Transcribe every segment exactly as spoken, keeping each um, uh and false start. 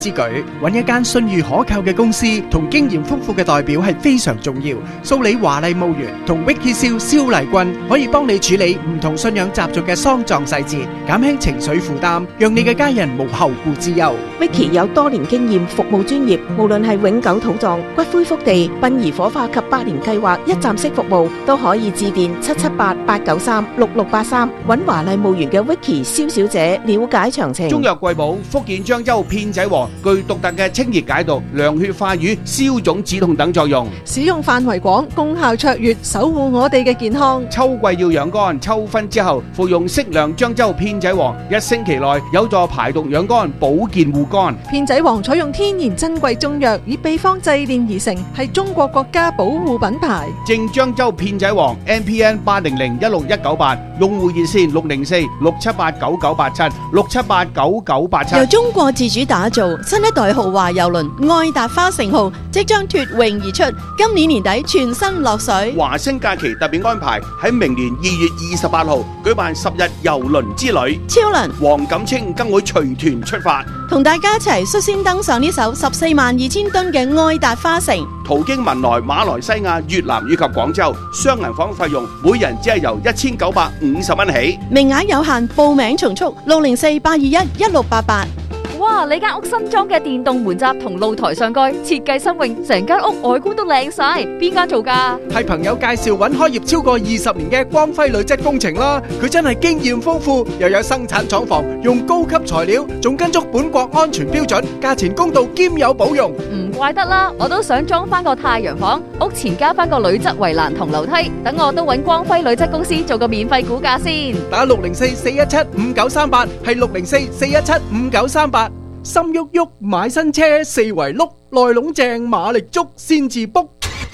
之舉，揾一間信譽可靠嘅公司同經驗豐富嘅代表係非常重要。數理華麗墓園同 Vicky 蕭蕭麗君可以幫你處理唔同信仰習俗嘅喪葬細節，減輕情緒負擔，讓你嘅家人無後顧之憂。 Vicky 有多年經驗，服務專業，無論係永久土葬、骨灰福地、殯儀火化及百年計劃一站式服務，都可以致電七七八八九三六六八三，揾華麗墓園嘅 Vicky 蕭小姐了解詳情。 中藥貴寶福建漳州片仔癀具獨特嘅清熱解毒、涼血化瘀、消腫止痛等作用， 使用範圍廣，功效卓越，守護我哋嘅健康。 秋季要養肝，秋分之後服用適量漳州片仔癀，一星期內有助排毒養肝、保健護肝。 片仔癀採用天然珍貴中藥，以秘方製煉而成，係中國國家保護品牌。 正漳州片仔癀 M P N 八零零一六一九八，用戶熱線六零四六七八九九八七六七八九九八七。 由中國自主打造新一代豪華郵輪愛達花城號即將脫穎而出，今年年底全身落水。 華星假期特別安排喺明年二月二十八號舉辦十日郵輪之旅， 超能黃錦清更會隨團出發， 同大家一齊率先登上呢艘十四萬二千噸嘅愛達花城， 途經文萊、馬來西亞、越南以及廣州，雙人房費用每人只係由一千九百五十蚊起， 名額有限，報名從速，六零四八二一一六八八。 哇！你間屋新裝嘅電動門閘同露台上蓋設計新穎，成間屋外觀都靚晒，邊間做㗎？ 係朋友介紹揾開業超過二十年嘅光輝鋁質工程啦，佢真係經驗豐富，又有生產廠房，用高級材料，仲跟足本國安全標準，價錢公道兼有保用。 唔怪得啦，我都想裝翻個太陽房，屋前加翻個鋁質圍欄同樓梯，等我都揾光輝鋁質公司做個免費估價先。 打六零四四一七五九三八，係六零四四一七五九三八。心喐喐買新車，四圍碌，內籠正馬力足先至 book。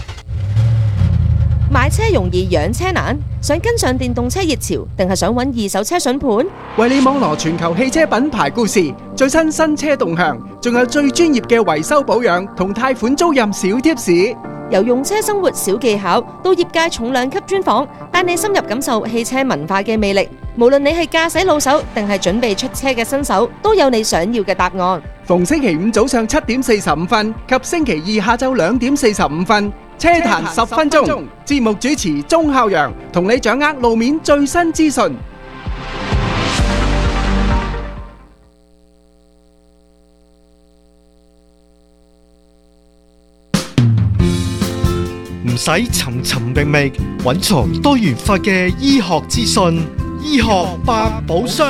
買車容易養車難，想跟上電動車熱潮，定係想揾二手車筍盤？ 為你網羅全球汽車品牌故事，最新新車動向，仲有最專業嘅維修保養同貸款租賃小貼士。 由用車生活小技巧到業界重量級專訪，帶你深入感受汽車文化嘅魅力。無論你係駕駛老手定係準備出車嘅新手，都有你想要嘅答案。 逢星期五早上七點四十五分及星期二下晝兩點四十五分，車壇十分鐘，節目主持鐘孝陽同你掌握路面最新資訊。 唔使尋尋覓覓，揾從多元化嘅醫學資訊，醫學百寶箱。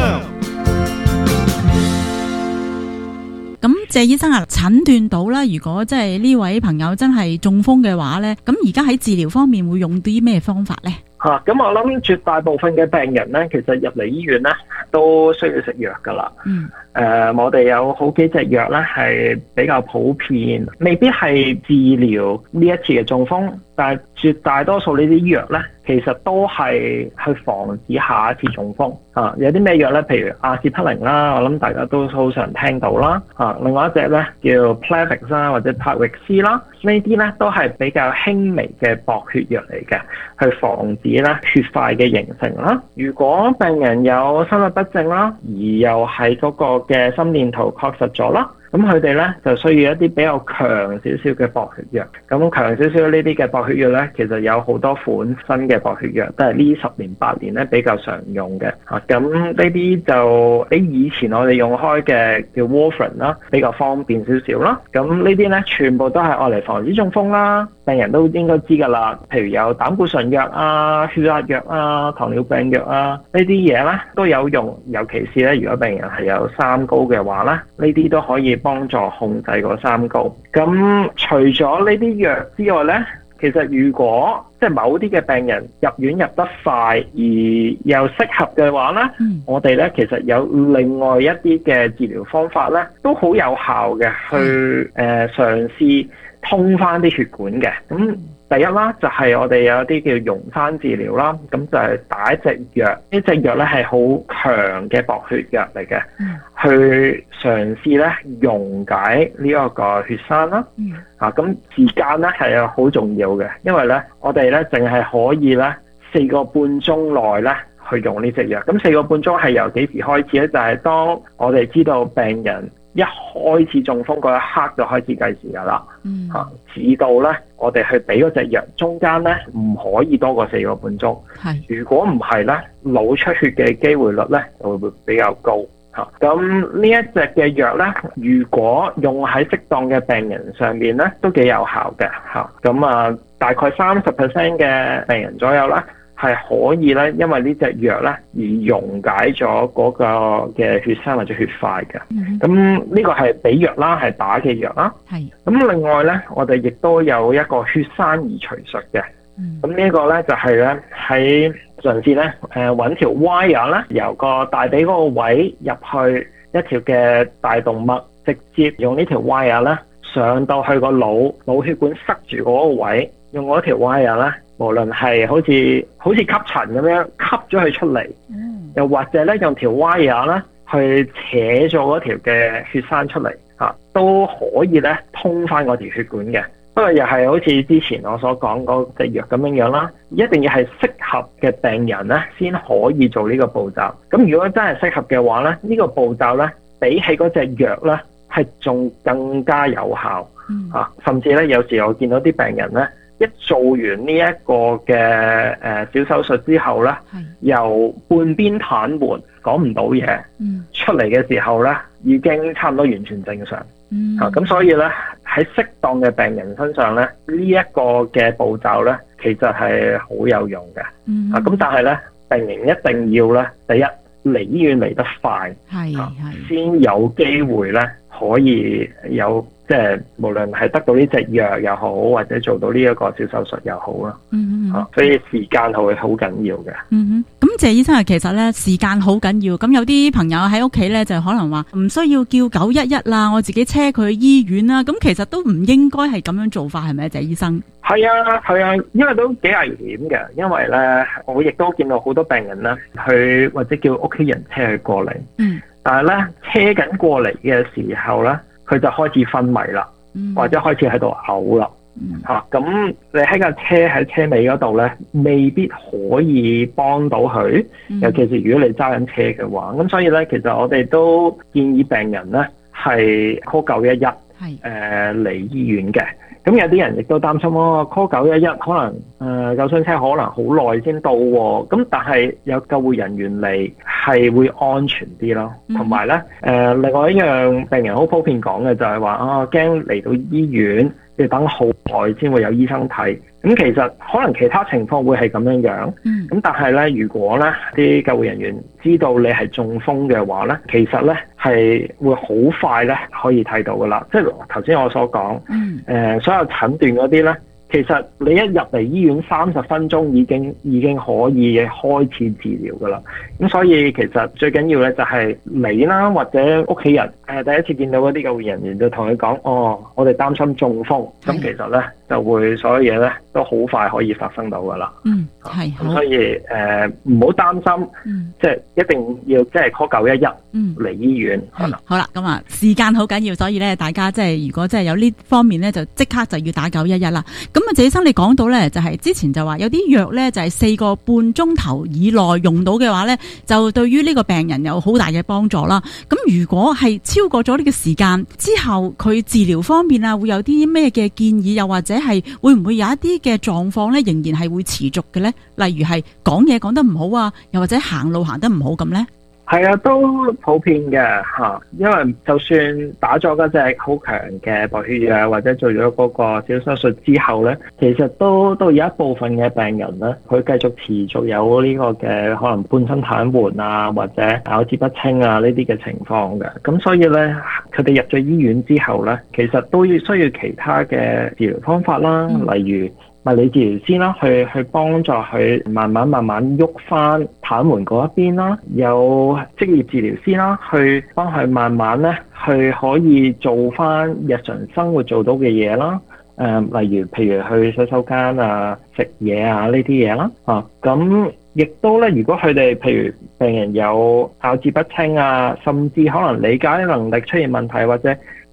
咁謝醫生啊，診斷到啦，如果即係呢位朋友真係中風嘅話呢，咁而家喺治療方面會用啲咩方法呢？ 吓、啊，咁我諗絕大部分嘅病人呢，其實入嚟醫院呢都需要食藥噶啦。嗯。誒、呃，我哋有好幾隻藥咧係比較普遍，未必係治療呢一次嘅中風，但係絕大多數呢啲藥咧，其實都係去防止下一次中風。啊，有啲咩藥咧？譬如阿司匹靈啦，我諗大家都好常聽到啦。啊，另外一隻咧叫 Plavix 啦，或者柏域斯啦，呢啲咧都係比較輕微嘅薄血藥嚟嘅，去防止咧血塊嘅形成啦。如果病人有心律不正啦，而又係嗰個嘅心電圖確實咗啦，咁佢哋咧就需要一啲比較強少少嘅薄血藥。咁強少少呢啲嘅薄血藥咧，其實有好多款新嘅薄血藥，都係呢十年八年咧比較常用嘅。啊，咁呢啲就比以前我哋用開嘅叫 Warfarin 啦，比較方便少少啦。咁呢啲咧全部都係愛嚟防止中風啦，病人都應該知㗎啦。譬如有膽固醇藥啊、血壓藥啊、糖尿病藥啊，呢啲嘢咧都有用。尤其是咧，如果病人係有三高嘅話咧，呢啲都可以幫助控制個三高。咁除咗呢啲藥之外咧，其實如果即係某啲嘅病人入院入得快而又適合嘅話咧，嗯、我哋咧其實有另外一啲嘅治療方法咧，都好有效嘅，去誒嘗試通翻啲血管嘅。咁第一啦，就係、是、我哋有啲叫溶栓治療啦，咁就係打一隻藥，呢隻藥咧係好強嘅薄血藥嚟嘅，嗯、去嘗試咧溶解呢一個血栓啦。嗯、啊，咁時間咧係好重要嘅，因為咧我哋咧淨係可以咧四個半鐘內咧去用呢隻藥。咁四個半鐘係由幾時開始咧？就係、是、當我哋知道病人一開始中風嗰一刻就開始計時㗎啦。 嗯， 嚇，直到咧我哋去俾嗰隻藥，中間咧唔可以多過四個半鐘。 係， 如果唔係咧，腦出血嘅機會率咧就會比較高。嚇，咁呢一隻嘅藥咧，如果用喺適當嘅病人上面咧，都幾有效嘅。嚇，咁啊，大概三十 percent 嘅病人左右啦，係可以咧，因為呢隻藥咧而溶解咗嗰個嘅血栓或者血塊嘅。咁呢、嗯、個係俾藥啦，係打嘅藥啦。 係。咁另外咧，我哋亦都有一個血栓移除術嘅。咁、嗯、呢個咧就係咧喺嘗試咧誒揾條 wire 咧，由個大髀嗰個位入去一條嘅大動脈，直接用呢條 wire 咧上到去個腦腦血管塞住嗰個位，用嗰條 wire 咧。無論係好似好似吸塵咁樣吸咗佢出嚟，嗯、又或者咧用條 wire 咧去扯咗嗰條嘅血栓出嚟，啊都可以咧通翻嗰條血管嘅。不過又係好似之前我所講嗰隻藥咁樣樣啦，一定要係適合嘅病人咧先可以做呢個步驟。咁如果真係適合嘅話咧，呢、呢個步驟咧比起嗰隻藥咧係仲更加有效，嗯、啊甚至咧有時我見到啲病人咧。一做完呢一個嘅誒小手術之後咧，由半邊癱瘓講唔到嘢，嗯、出嚟嘅時候咧已經差唔多完全正常。嗯、啊，咁所以咧喺適當嘅病人身上咧，呢、這、一個嘅步驟咧，其實係好有用嘅。嗯、啊，咁但係咧，病人一定要咧，第一嚟醫院嚟得快，係係先有機會咧可以有。即係無論係得到呢隻藥又好，或者做到呢一個小手術又好啦，嗯嗯，啊，所以時間係會好緊要嘅。 嗯哼，咁謝醫生啊，其實咧時間好緊要。咁有啲朋友喺屋企咧，就可能話唔需要叫九一一啦，我自己車佢去醫院啦。咁其實都唔應該係咁樣做法，係咪啊，謝醫生？係啊，係啊，因為都幾危險嘅。因為咧，我亦都見到好多病人咧，去或者叫屋企人車佢過嚟。嗯，但係咧車緊過嚟嘅時候咧。佢就開始昏迷啦，嗯、或者開始喺度嘔啦，嚇咁、嗯啊、你喺架車喺車尾嗰度咧，未必可以幫到佢，嗯、尤其是如果你揸緊車嘅話，咁所以咧，其實我哋都建議病人咧係 call 九一一，誒嚟醫院嘅。咁有啲人亦都擔心咯 call 九一一可能誒、呃、救傷車可能好耐先到喎，咁但係有救護人員嚟係會安全啲咯。同埋咧誒另外一樣病人好普遍講嘅就係話啊，驚嚟到醫院要等好耐先會有醫生睇。咁其實可能其他情況會係咁樣樣，咁、嗯、但係咧，如果咧啲救護人員知道你係中風嘅話咧，其實咧係會好快咧可以睇到噶啦。即係頭先我所講，誒、嗯呃、所有診斷嗰啲咧，其實你一入嚟醫院三十分鐘已經已經可以開始治療噶啦。咁所以其實最緊要咧就係你啦，或者屋企人誒、呃、第一次見到嗰啲救護人員就同佢講，哦，我哋擔心中風，咁其實咧就會所有嘢咧都好快可以發生到噶啦。嗯，係。咁所以誒唔好擔心，嗯、即係一定要即係 call 九一一嚟醫院。 係、嗯、好啦，咁啊時間好緊要，所以咧大家即係如果真係有呢方面咧，就即刻就要打九一一啦。咁啊，謝醫生你講到咧，就係、是、之前就話有啲藥咧就係四個半鐘頭以內用到嘅話咧，就對於呢個病人有好大嘅幫助啦。咁如果係超過咗呢個時間之後，佢治療方面啊，會有啲咩嘅建議，又或者係會唔會有一啲嘅狀況咧，仍然係會持續嘅咧？例如係講嘢講得唔好啊，又或者行路行得唔好咁咧？ 係啊，都普遍嘅嚇，因為就算打咗嗰隻好強嘅白血藥，或者做咗嗰個小手術之後咧，其實都都有一部分嘅病人咧，佢繼續持續有呢個嘅可能半身癱瘓啊，或者咬字不清啊呢啲嘅情況嘅。咁所以咧，佢哋入咗醫院之後咧，其實都要需要其他嘅治療方法啦，嗯、例如物理治療師啦，去去幫助佢慢慢慢慢喐翻癱瘓嗰一邊啦，有職業治療師啦，去幫佢慢慢咧去可以做翻日常生活做到嘅嘢啦。誒、呃，例如譬如去洗手間啊、食嘢啊呢啲嘢啦。啊，咁亦都咧，如果佢哋譬如病人有咬字不清啊，甚至可能理解能力出現問題，或者講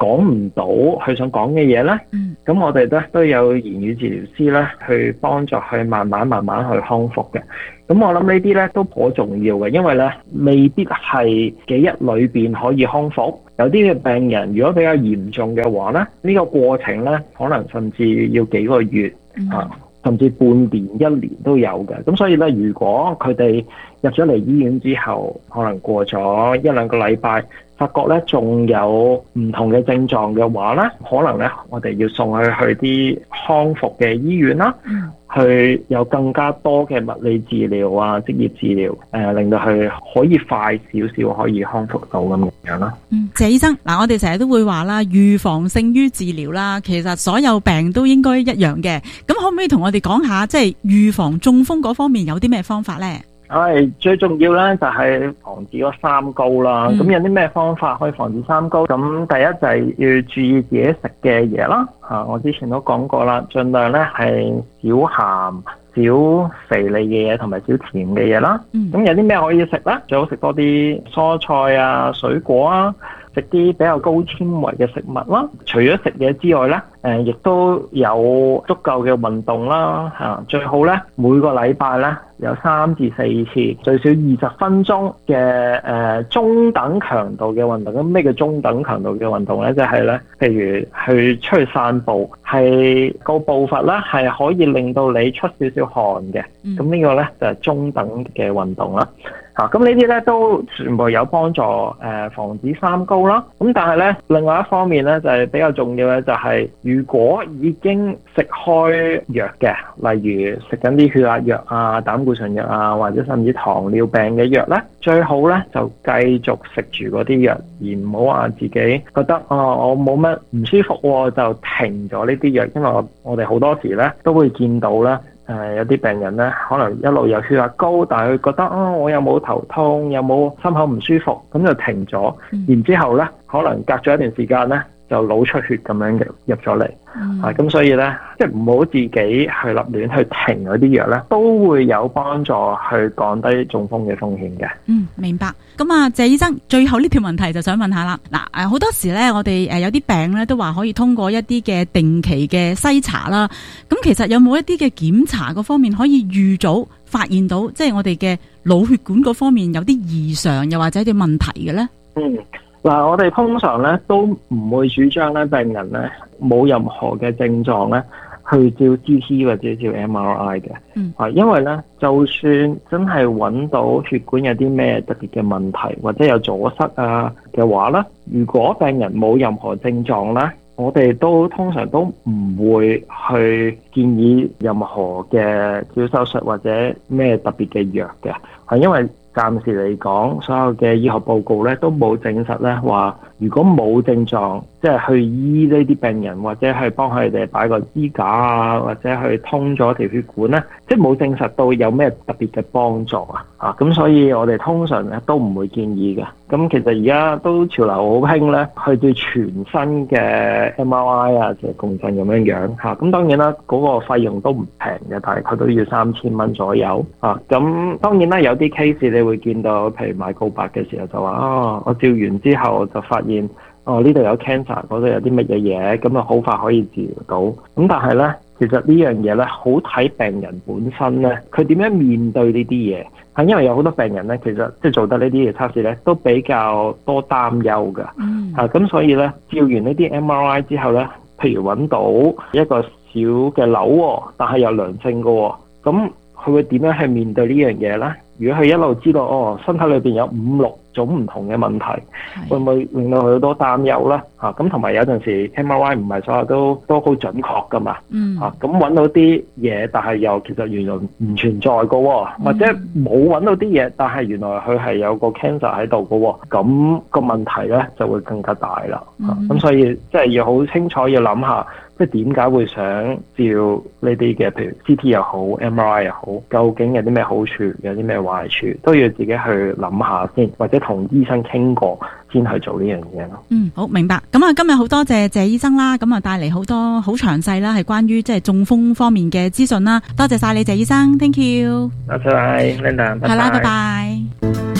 講唔到佢想講嘅嘢咧，咁、嗯、我哋咧都有言語治療師咧去幫助佢慢慢慢慢去康復嘅。咁我諗呢啲咧都頗重要嘅，因為咧未必係幾日裏邊可以康復，有啲嘅病人如果比較嚴重嘅話咧，呢、呢個過程咧可能甚至要幾個月、嗯、啊，甚至半年一年都有嘅。咁所以咧，如果佢哋入咗嚟醫院之後，可能過咗一兩個禮拜，發覺咧仲有唔同嘅症狀嘅話咧，可能咧我哋要送佢去啲康復嘅醫院啦，嗯、去有更加多嘅物理治療啊、職業治療，誒、呃、令到佢可以快少少可以康復到咁樣啦。 嗯，謝醫生，嗱我哋成日都會話啦，預防勝於治療啦，其實所有病都應該一樣嘅。咁可唔可以同我哋講下，即係預防中風嗰方面有啲咩方法咧？ 係最重要咧，就係防止嗰三高啦。咁、嗯、有啲咩方法可以防止三高？咁第一就係要注意自己食嘅嘢啦。嚇，我之前都講過啦，盡量咧係少鹹、少肥膩嘅嘢同埋少甜嘅嘢啦。咁、嗯、有啲咩可以食咧？最好食多啲蔬菜啊、水果啊。食啲比較高纖維嘅食物啦，除咗食嘢之外咧，誒、呃、亦都有足夠嘅運動啦，嚇、啊、最好咧每個禮拜咧有三至四次，最少二十分鐘嘅誒、呃、中等強度嘅運動。咁咩叫中等強度嘅運動咧？就係、是、咧，譬如去出去散步，係個步伐咧係可以令到你出少少汗嘅。咁、嗯、呢個咧就係、是、中等嘅運動啦。嚇，咁呢啲咧都全部有幫助誒、呃、防止三高啦。咁但係咧另外一方面咧就係、是、比較重要嘅就係、是，如果已經食開藥嘅，例如食緊啲血壓藥啊、膽固醇藥啊，或者甚至糖尿病嘅藥咧，最好咧就繼續食住嗰啲藥，而唔好話自己覺得哦我冇乜唔舒服喎、哦，就停咗呢啲藥。因為我我哋好多時咧都會見到咧。誒、呃、有啲病人咧，可能一路有血壓高，但係佢覺得啊、哦，我又冇頭痛，又冇心口唔舒服，咁就停咗。嗯、然之後咧，可能隔咗一段時間咧，就腦出血咁樣嘅入咗嚟。嗯、啊，咁所以咧，即係唔好自己去立亂去停嗰啲藥咧，都會有幫助去降低中風嘅風險嘅。 嗯，明白。咁啊，謝醫生，最後呢條問題就想問下啦。嗱，誒好多時咧，我哋誒有啲病咧都話可以通過一啲嘅定期嘅篩查啦。咁其實有冇一啲嘅檢查嗰方面可以預早發現到，即係我哋嘅腦血管嗰方面有啲異常，又或者啲問題嘅咧？ 嗯。嗱，我哋通常咧都唔會主張咧病人咧冇任何嘅症狀咧去照 C T 或者照 M R I 嘅，嗯，啊，因為咧就算真係揾到血管有啲咩特別嘅問題或者有阻塞啊嘅話咧，如果病人冇任何症狀咧，我哋都通常都唔會去建議任何嘅小手術或者咩特別嘅藥嘅，係因為暫時嚟講，所有嘅醫學報告咧都冇證實咧話，如果冇症狀，即係去醫呢啲病人，或者去幫佢哋擺個支架啊，或者去通咗條血管咧，即係冇證實到有咩特別嘅幫助啊！啊，咁所以我哋通常咧都唔會建議嘅。咁其實而家都潮流好興咧，去對全身嘅 M R I 啊，即係共振咁樣樣嚇。咁當然啦，嗰個費用都唔平嘅，大概都要三千蚊左右啊。咁當然啦，有啲 case 你會見到，譬如買告白嘅時候就話啊，我照完之後就發現哦呢度有 cancer， 嗰度有啲乜嘢嘢，咁啊好快可以治療到。咁但係咧，其實呢樣嘢咧好睇病人本身咧，佢點樣面對呢啲嘢。係因為有好多病人咧，其實即係做得呢啲嘅測試咧，都比較多擔憂㗎。嗯。啊，咁所以咧，照完呢啲 M R I 之後咧，譬如揾到一個小嘅瘤，但係有良性嘅，咁佢會點樣去面對呢樣嘢咧？如果佢一路知道哦，身體裏邊有五六種唔同嘅問題，會唔會令到佢好多擔憂咧？嚇，咁同埋有陣時 M R I 唔係所有都都好準確噶嘛。嗯。嚇、啊，咁揾到啲嘢，但係又其實原來唔存在嘅喎，嗯、或者冇揾到啲嘢，但係原來佢係有個 cancer 喺度嘅喎，咁、個問題咧就會更加大啦。嚇、嗯，咁、啊、所以即係要好清楚要諗下。即係點解會想照呢啲嘅，譬如 C T 又好 M R I 又好，究竟有啲咩好處，有啲咩壞處，都要自己去諗下先，或者同醫生傾過先去做呢樣嘢咯。嗯，好明白。咁啊，今日好多謝謝醫生啦，咁啊帶嚟好多好詳細啦，係關於即係中風方面嘅資訊啦。多謝晒你，謝醫生 ，thank you。多謝你 Linda，拜拜。係啦，拜拜。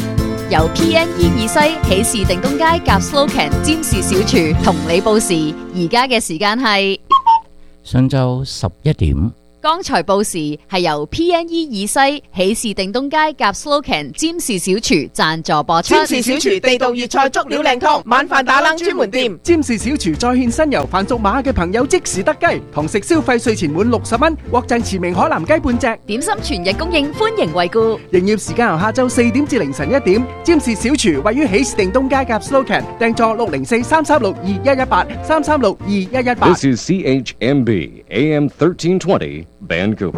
由 P N E 以西喜事定東街夾 Slocan 占士小廚同你報時，而家嘅時間係上晝十一點。 剛才報時係由 P N E 以西喜事定東街夾 Slocan 占士小廚贊助播出。 占士小廚地道粵菜足料靚湯，晚飯打冷專門店。 占士小廚再獻新油飯屬馬嘅朋友即時得雞，堂食消費稅前滿六十蚊，獲贈馳名海南雞半隻。 點心全日供應，歡迎惠顧。 營業時間由下晝四點至凌晨一點。占士小廚位於喜事定東街夾 Slocan，訂座六零四三三六二一一八三三六二一一八。 This is C H M B A M thirteen twenty Vancouver。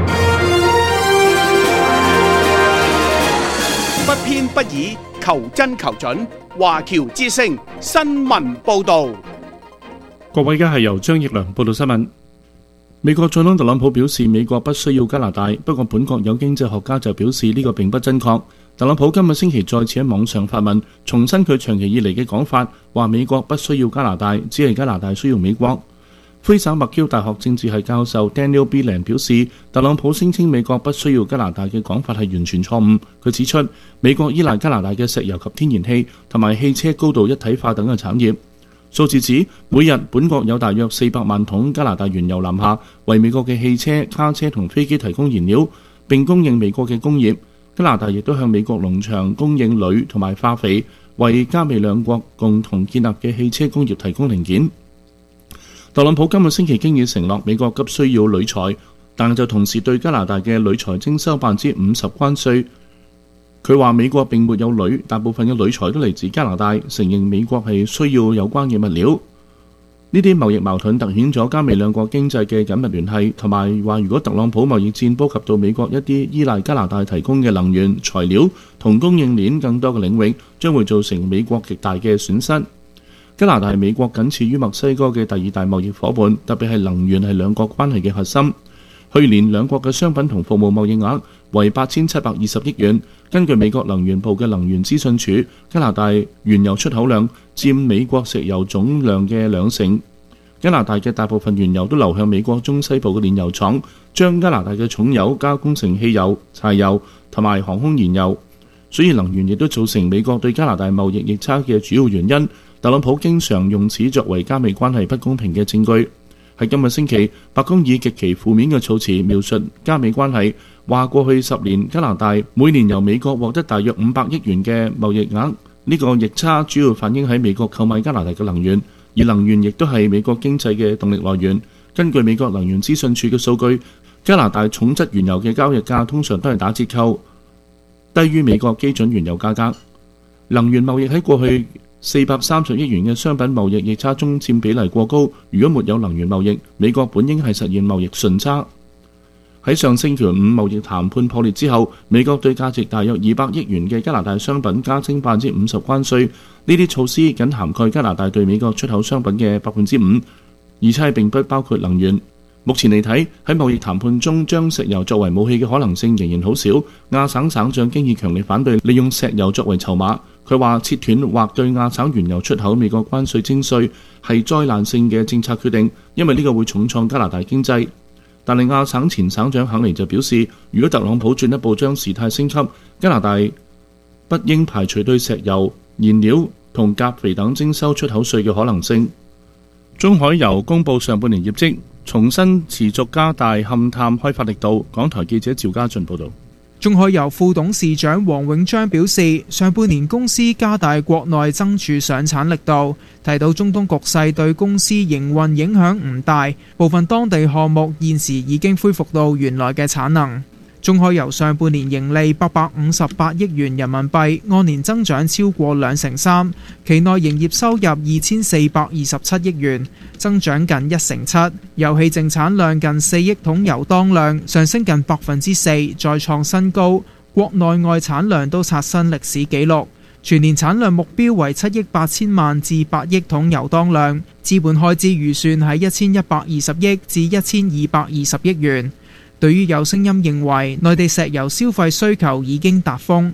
不偏不倚，求真求準。華僑之聲新聞報導。 各位，而家係由張奕良報道新聞。美國總統特朗普表示，美國不需要加拿大，不過本國有經濟學家就表示呢個並不真確。特朗普今個星期再次喺網上發文，重申佢長期以嚟嘅講法，話美國不需要加拿大，只係加拿大需要美國。魁省麥嬌大學政治系教授 Daniel Belan 表示，特朗普聲稱美國不需要加拿大嘅講法係完全錯誤。佢指出，美國依賴加拿大嘅石油及天然氣同埋汽車高度一體化等嘅產業。數字指，每日本國有大約四百萬桶加拿大原油南下，為美國嘅汽車、卡車同飛機提供燃料，並供應美國嘅工業。加拿大亦都向美國農場供應鋁同埋化肥，為加美兩國共同建立嘅汽車工業提供零件。特朗普今個星期經已承諾美國急需要鋁材，但就同時對加拿大嘅鋁材徵收百分之五十關稅。佢話美國並沒有鋁，大部分嘅鋁材都嚟自加拿大，承認美國係需要有關嘅物料。呢啲貿易矛盾凸顯咗加美兩國經濟嘅緊密聯繫，同埋話如果特朗普貿易戰波及到美國一啲依賴加拿大提供嘅能源、材料同供應鏈更多嘅領域，將會造成美國極大嘅損失。加拿大係美國僅次於墨西哥嘅第二大貿易夥伴，特別係能源係兩國關係嘅核心。去年兩國嘅商品同服務貿易額為八千七百二十億元。根據美國能源部嘅能源資訊署，加拿大原油出口量佔美國石油總量嘅兩成。加拿大嘅大部分原油都流向美國中西部嘅煉油廠，將加拿大嘅重油加工成汽油、柴油同埋航空燃油。所以能源亦都造成美國對加拿大貿易逆差嘅主要原因。特朗普經常用此作為加美關係不公平嘅證據。喺今個星期，白宮以極其負面嘅措辭描述加美關係，話過去十年加拿大每年由美國獲得大約五百億元嘅貿易額，呢個逆差主要反映喺美國購買加拿大嘅能源，而能源亦都係美國經濟嘅動力來源。根據美國能源資訊處嘅數據，加拿大重質原油嘅交易價通常都係打折扣，低於美國基準原油價格。能源貿易喺過去四百三十億元嘅商品貿易逆差中佔比例過高，如果沒有能源貿易，美國本應係實現貿易順差。喺上星期五貿易談判破裂之後，美國對價值大約二百億元嘅加拿大商品加徵百分之五十關稅，呢啲措施僅涵蓋加拿大對美國出口商品嘅百分之五，而且並不包括能源。目前嚟睇，喺貿易談判中將石油作為武器嘅可能性仍然好少。亞省省長經已強烈反對利用石油作為籌碼。佢話切斷或對亞省原油出口美國關稅徵稅係災難性嘅政策決定，因為呢個會重創加拿大經濟。但係亞省前省長肯尼就表示，如果特朗普進一步將事態升級，加拿大不應排除對石油、燃料同鉀肥等徵收出口稅嘅可能性。中海油公布上半年業績，重新持續加大勘探開發力度。港台記者趙家俊報道。 中海油副董事長黃永章表示，上半年公司加大國內增儲上產力度，提到中東局勢對公司營運影響唔大，部分當地項目現時已經恢復到原來嘅產能。中海油上半年盈利八百五十八億元人民幣，按年增長超過兩成三，期內營業收入二千四百二十七億元，增長近一成七。油氣淨產量近四億桶油當量，上升近百分之四，再創新高。國內外產量都刷新歷史紀錄，全年產量目標為七億八千萬至八億桶油當量，資本開支預算喺一千一百二十億至一千二百二十億元。對於有聲音認為內地石油消費需求已經達峰，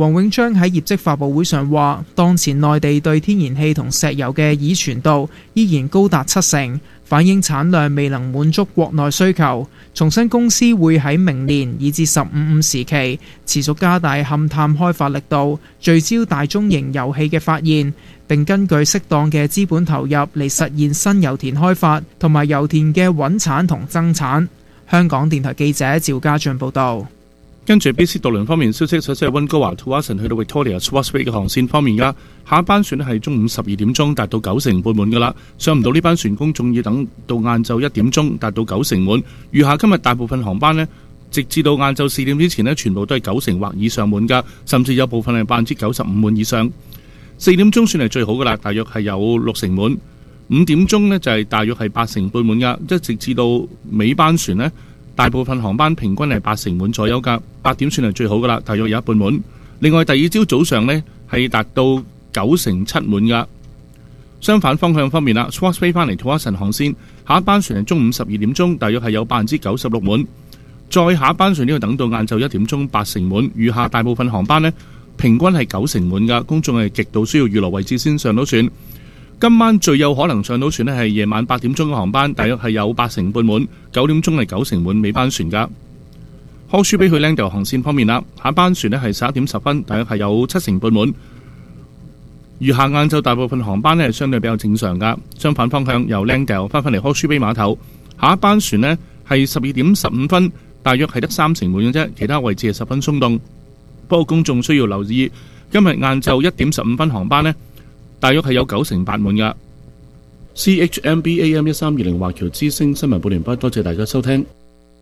黃永章喺業績發佈會上話，當前內地對天然氣同石油嘅已存度依然高達七成，反映產量未能滿足國內需求。重申公司會喺明年以至十五五時期持續加大勘探開發力度，聚焦大中型油氣嘅發現，並根據適當嘅資本投入嚟實現新油田開發同埋油田嘅穩產同增產。香港電台記者趙家俊報道。 跟住 B C 渡輪方面消息，首先係溫哥華 Tuason 去到 Victoria Swartz Bay 嘅航線方面噶，下一班船咧係中午十二點鐘達到九成半滿噶啦，上唔到呢班船公眾要等到晏晝一點鐘達到九成滿。餘下今日大部分航班呢，直至到晏晝四點之前呢，全部都係九成或以上滿噶，甚至有部分係百分之九十五滿以上。四點鐘算係最好噶啦，大約係有六成滿。五點鐘呢，就係大約係八成半滿噶，即係直至到尾班船呢，大部分航班平均係八成滿左右噶，八點算係最好噶啦，大約有一半滿。另外第二朝早上呢，係達到九成七滿噶。相反方向方面啦 ，Swartz Bay 翻嚟 Tuason 航線，下一班船係中午十二點鐘，大約係有百分之九十六滿。再下一班船呢，要等到晏晝一點鐘八成滿，餘下大部分航班呢，平均係九成滿噶，公眾係極度需要預留位置先上到船。今晚最有可能上到船呢係夜晚八點鐘嘅航班，大約係有八成半滿，九點鐘係九成滿尾班船噶。康舒比去 Langdale 航線方面啦，下班船呢係十一點十分，大約係有七成半滿。餘下晏晝大部分航班呢係相對比較正常噶。相反方向由 Langdale 翻返嚟康舒比碼頭，下一班船呢係十二點十五分，大約係得三成滿嘅啫，其他位置係十分鬆動。不過公眾需要留意，今日晏晝一點十五分航班呢，大約係有九成八滿噶。C H M B A M 一三二零華僑之聲新聞報完畢，多謝大家收聽。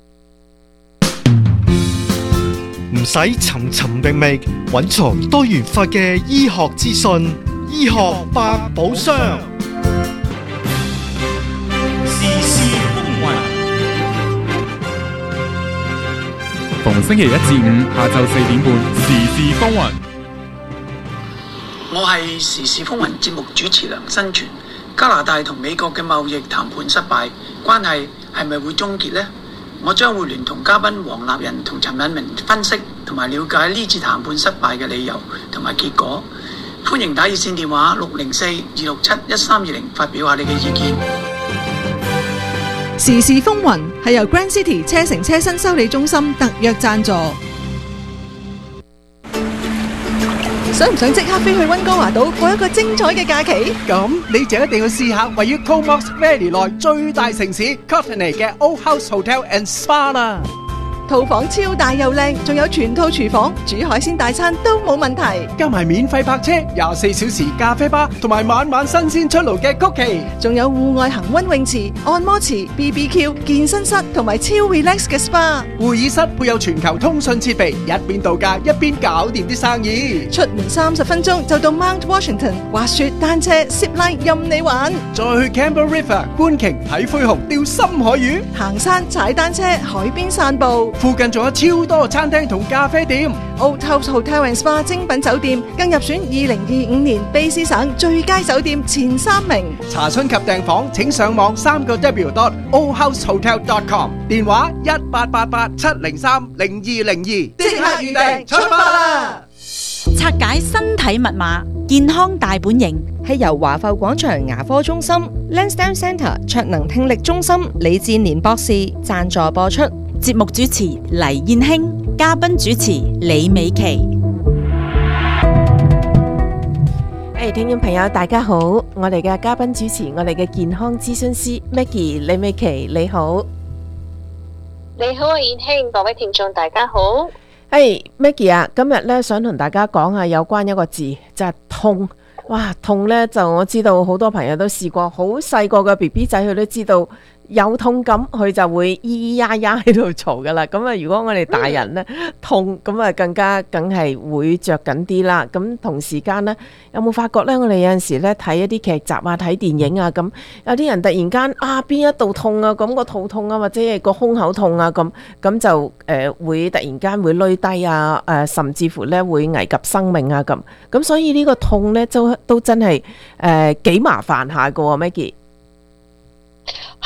唔使尋尋覓覓，蘊藏多元化嘅醫學資訊，醫學百寶箱。 時事風雲，逢星期一至五下晝四點半，時事風雲。 我係時事風雲節目主持梁新全。加拿大同美國嘅貿易談判失敗，關係係咪會終結呢？我將會聯同嘉賓黃立仁同陳敏明分析同埋了解呢次談判失敗嘅理由同埋結果。歡迎打熱線電話六零四二六七一三二零發表下你嘅意見。 時事風雲係由 Grand City 車城車身修理中心特約贊助。想唔想即刻飛去溫哥華島過一個精彩嘅假期？ 咁你就一定要試下位於 Comox Valley 內最大城市 Courtenay 嘅 Old House Hotel and Spa 啦。 套房超大又靚，仲有全套廚房，煮海鮮大餐都冇問題。 加埋免費泊車、廿四小時咖啡吧，同埋晚晚新鮮出爐嘅曲奇， 仲有戶外恒溫泳池、按摩池、B B Q、健身室同埋超 relax 嘅 SPA。 會議室配有全球通訊設備，一邊度假一邊搞掂啲生意。 出門三十分鐘就到 Mount Washington，滑雪、單車、zip line 任你玩。 再去 Campbell River 觀鯨睇灰熊、釣深海魚， 行山、踩單車、海邊散步。 附近仲有超多餐廳同咖啡店。 Old House Hotel and Spa 精品酒店更入選二零二五年卑詩省最佳酒店前三名。 查詢及訂房請上網三個 W dot old house hotel dot com， 電話一八八八七零三零二零二，即刻預訂出發啦！ 拆解身體密碼，健康大本營係由華埠廣場牙科中心 Lansdowne Centre 卓能聽力中心李志年博士贊助播出。 節目主持黎燕興，嘉賓主持李美琪。 誒，聽眾朋友大家好，我哋嘅嘉賓主持，我哋嘅健康諮詢師 Maggie 李美琪，你好。 你好啊，燕興，各位聽眾大家好。 誒、hey，Maggie 啊，今日咧想同大家講下有關一個字，就係、是、痛。哇，痛咧就我知道好多朋友都試過，好細個嘅 B B 仔佢都知道。有痛感，佢就會咿咿呀呀喺度嘈噶啦。咁啊，如果我哋大人呢、嗯、痛，咁啊更加梗係會着緊啲啦。咁同時間呢，有冇發覺呢？我哋有陣時呢睇一啲劇集啊、睇電影啊，咁有啲人突然間啊邊一度痛啊，咁個肚痛啊，或者係個胸口痛啊，咁咁就誒、呃、會突然間會累低啊，誒、呃、甚至乎呢會危及生命啊咁。咁所以呢個痛呢，都都真係誒幾麻煩下噶喎 Maggie。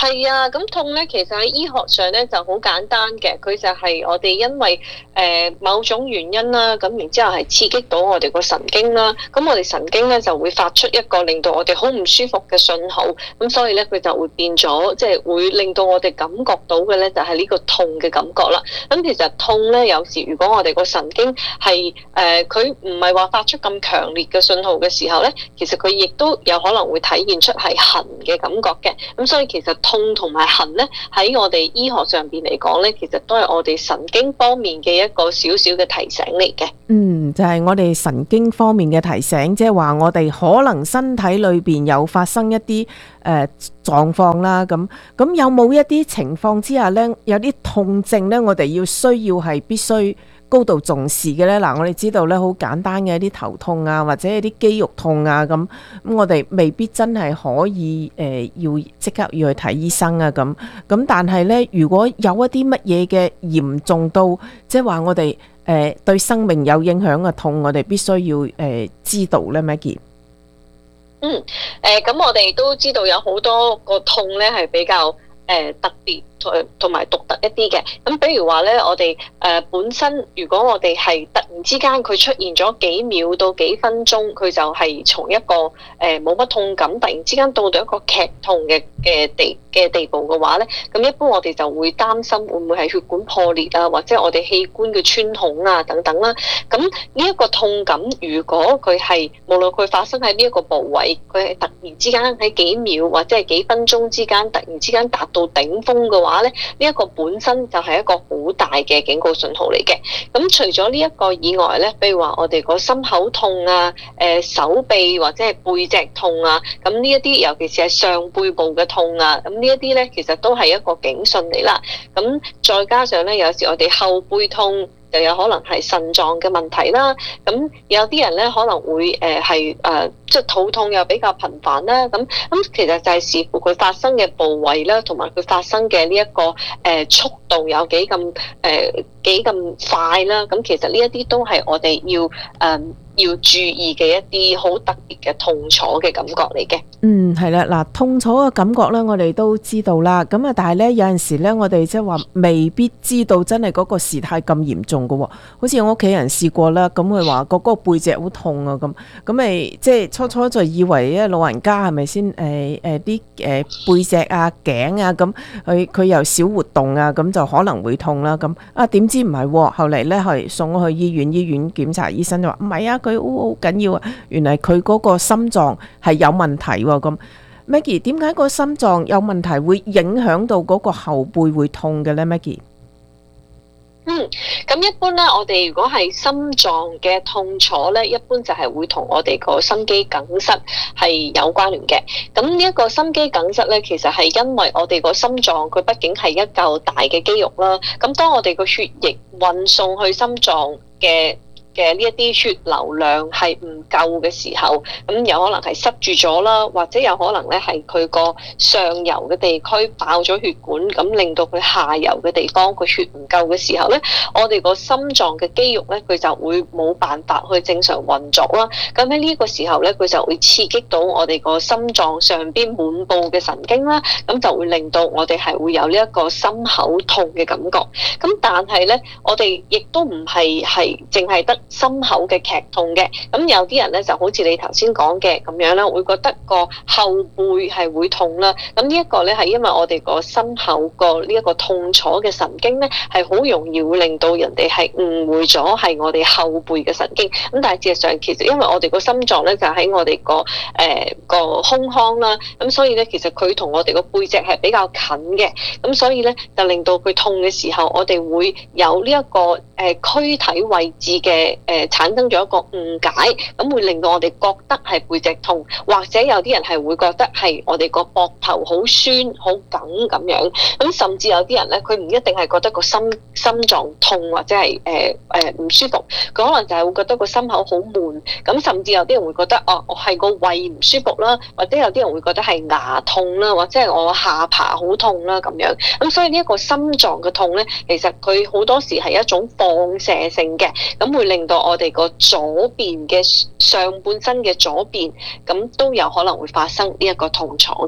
係啊，咁痛咧，其實喺醫學上咧就好簡單嘅，佢就係我哋因為誒、呃、某種原因啦，咁然之後係刺激到我哋個神經啦，咁我哋神經咧就會發出一個令到我哋好唔舒服嘅信號，咁所以咧佢就會變咗，即係會令到我哋感覺到嘅咧就係呢個痛嘅感覺啦。咁其實痛咧有時如果我哋個神經係誒佢唔係話發出咁強烈嘅信號嘅時候咧，其實佢亦都有可能會體現出係痕嘅感覺嘅。咁所以其實痛同埋痕咧喺我哋醫學上邊嚟講咧，其實都係我哋神經方面嘅一個少少嘅提醒嚟嘅。 嗯，就係、是、我哋神經方面嘅提醒，即係話我哋可能身體裏邊有發生一啲誒狀況啦。咁咁有冇一啲情況之下咧，有啲痛症咧，我哋要需要係必須高度重視嘅咧？嗱，我哋知道咧，好簡單嘅一啲頭痛啊，或者一啲肌肉痛啊，咁咁我哋未必真係可以誒、呃、要即刻要去睇醫生啊。咁咁但係咧，如果有一啲乜嘢嘅嚴重到，即係話我哋誒、呃、對生命有影響嘅痛，我哋必須要誒、呃、知道咧 Maggie。 嗯，誒、呃、咁我哋都知道有好多個痛咧係比較誒、呃、特別。同埋獨特一啲嘅，咁比如話咧，我哋誒、呃、本身如果我哋係突然之間佢出現咗幾秒到幾分鐘，佢就係從一個誒冇乜痛感，突然之間到到一個劇痛嘅嘅地嘅地步嘅話咧，咁一般我哋就會擔心會唔會係血管破裂啊，或者我哋器官嘅穿孔啊等等啦。咁呢一個痛感，如果佢係無論佢發生喺呢一個部位，佢係突然之間喺幾秒或者係幾分鐘之間突然之間達到頂峰嘅話，呢一個本身就係一個好大嘅警告信號嚟嘅。咁除咗呢一個以外呢，比如話我哋個心口痛啊、誒手臂或者係背脊痛啊，咁呢一啲尤其是係上背部嘅痛啊，咁呢一啲呢其實都係一個警訊嚟啦。咁再加上呢，有時我哋後背痛，又有可能係腎臟嘅問題啦，咁有啲人咧可能會誒係誒即係肚痛又比較頻繁啦，咁咁其實就係視乎佢發生嘅部位啦，同埋佢發生嘅呢一個誒、呃、速度有幾咁誒幾咁快啦，咁其實呢一啲都係我哋要誒、呃、要注意嘅一啲好特別嘅痛楚嘅感覺嚟嘅。 嗯，係啦，嗱，痛楚嘅感覺咧，我哋都知道啦。咁啊，但係咧有陣時咧，我哋即係話未必知道真係嗰個事態咁嚴重嘅喎。好似我屋企人試過啦，咁佢話個嗰個背脊好痛啊，咁咁咪即係初初就以為咧老人家係咪先誒誒啲誒背脊啊頸啊咁，佢佢又少活動啊，咁就可能會痛啦。咁啊點知唔係喎？後嚟咧係送我去醫院，醫院檢查，醫生就話唔係啊，佢好好緊要啊，原來佢嗰個心臟係有問題喎。咁 Maggie 點解個心臟有問題會影響到嗰個後背會痛嘅咧 Maggie？ 嗯，咁一般咧，我哋如果係心臟嘅痛楚咧，一般就係會同我哋個心肌梗塞係有關聯嘅。咁呢一個心肌梗塞咧，其實係因為我哋個心臟佢畢竟係一嚿大嘅肌肉啦。咁當我哋個血液運送去心臟嘅嘅呢一啲血流量係唔夠嘅時候，咁有可能係塞住咗啦，或者有可能咧係佢個上游嘅地區爆咗血管，咁令到佢下游嘅地方佢血唔夠嘅時候咧，我哋個心臟嘅肌肉咧佢就會冇辦法去正常運作啦。咁喺呢個時候咧，佢就會刺激到我哋個心臟上邊滿布嘅神經啦，咁就會令到我哋係會有呢一個心口痛嘅感覺。咁但係咧，我哋亦都唔係係淨係得心口嘅劇痛嘅，咁有啲人咧就好似你頭先講嘅咁樣啦，會覺得個後背係會痛啦。咁呢一個咧係因為我哋個心口個呢一個痛楚嘅神經咧，係好容易會令到人哋係誤會咗係我哋後背嘅神經。咁但係事實上其實因為我哋個心臟咧就喺我哋個誒個胸腔啦，咁所以咧其實佢同我哋個背脊係比較近嘅，咁所以咧就令到佢痛嘅時候，我哋會有呢一個誒軀體位置嘅誒。產生咗一個誤解，咁會令到我哋覺得係背脊痛，或者有啲人係會覺得係我哋個膊頭好酸好緊咁樣，咁甚至有啲人咧，佢唔一定係覺得個心心臟痛或者係誒誒唔舒服，佢可能就係會覺得個心口好悶，咁甚至有啲人會覺得哦，我係個胃唔舒服啦，或者有啲人會覺得係牙痛啦，或者係我下巴好痛啦咁樣，咁所以呢一個心臟嘅痛咧，其實佢好多時係一種放射性嘅，咁會令到我哋個左邊嘅上半身嘅左邊，咁都有可能會發生呢一個痛楚嘅。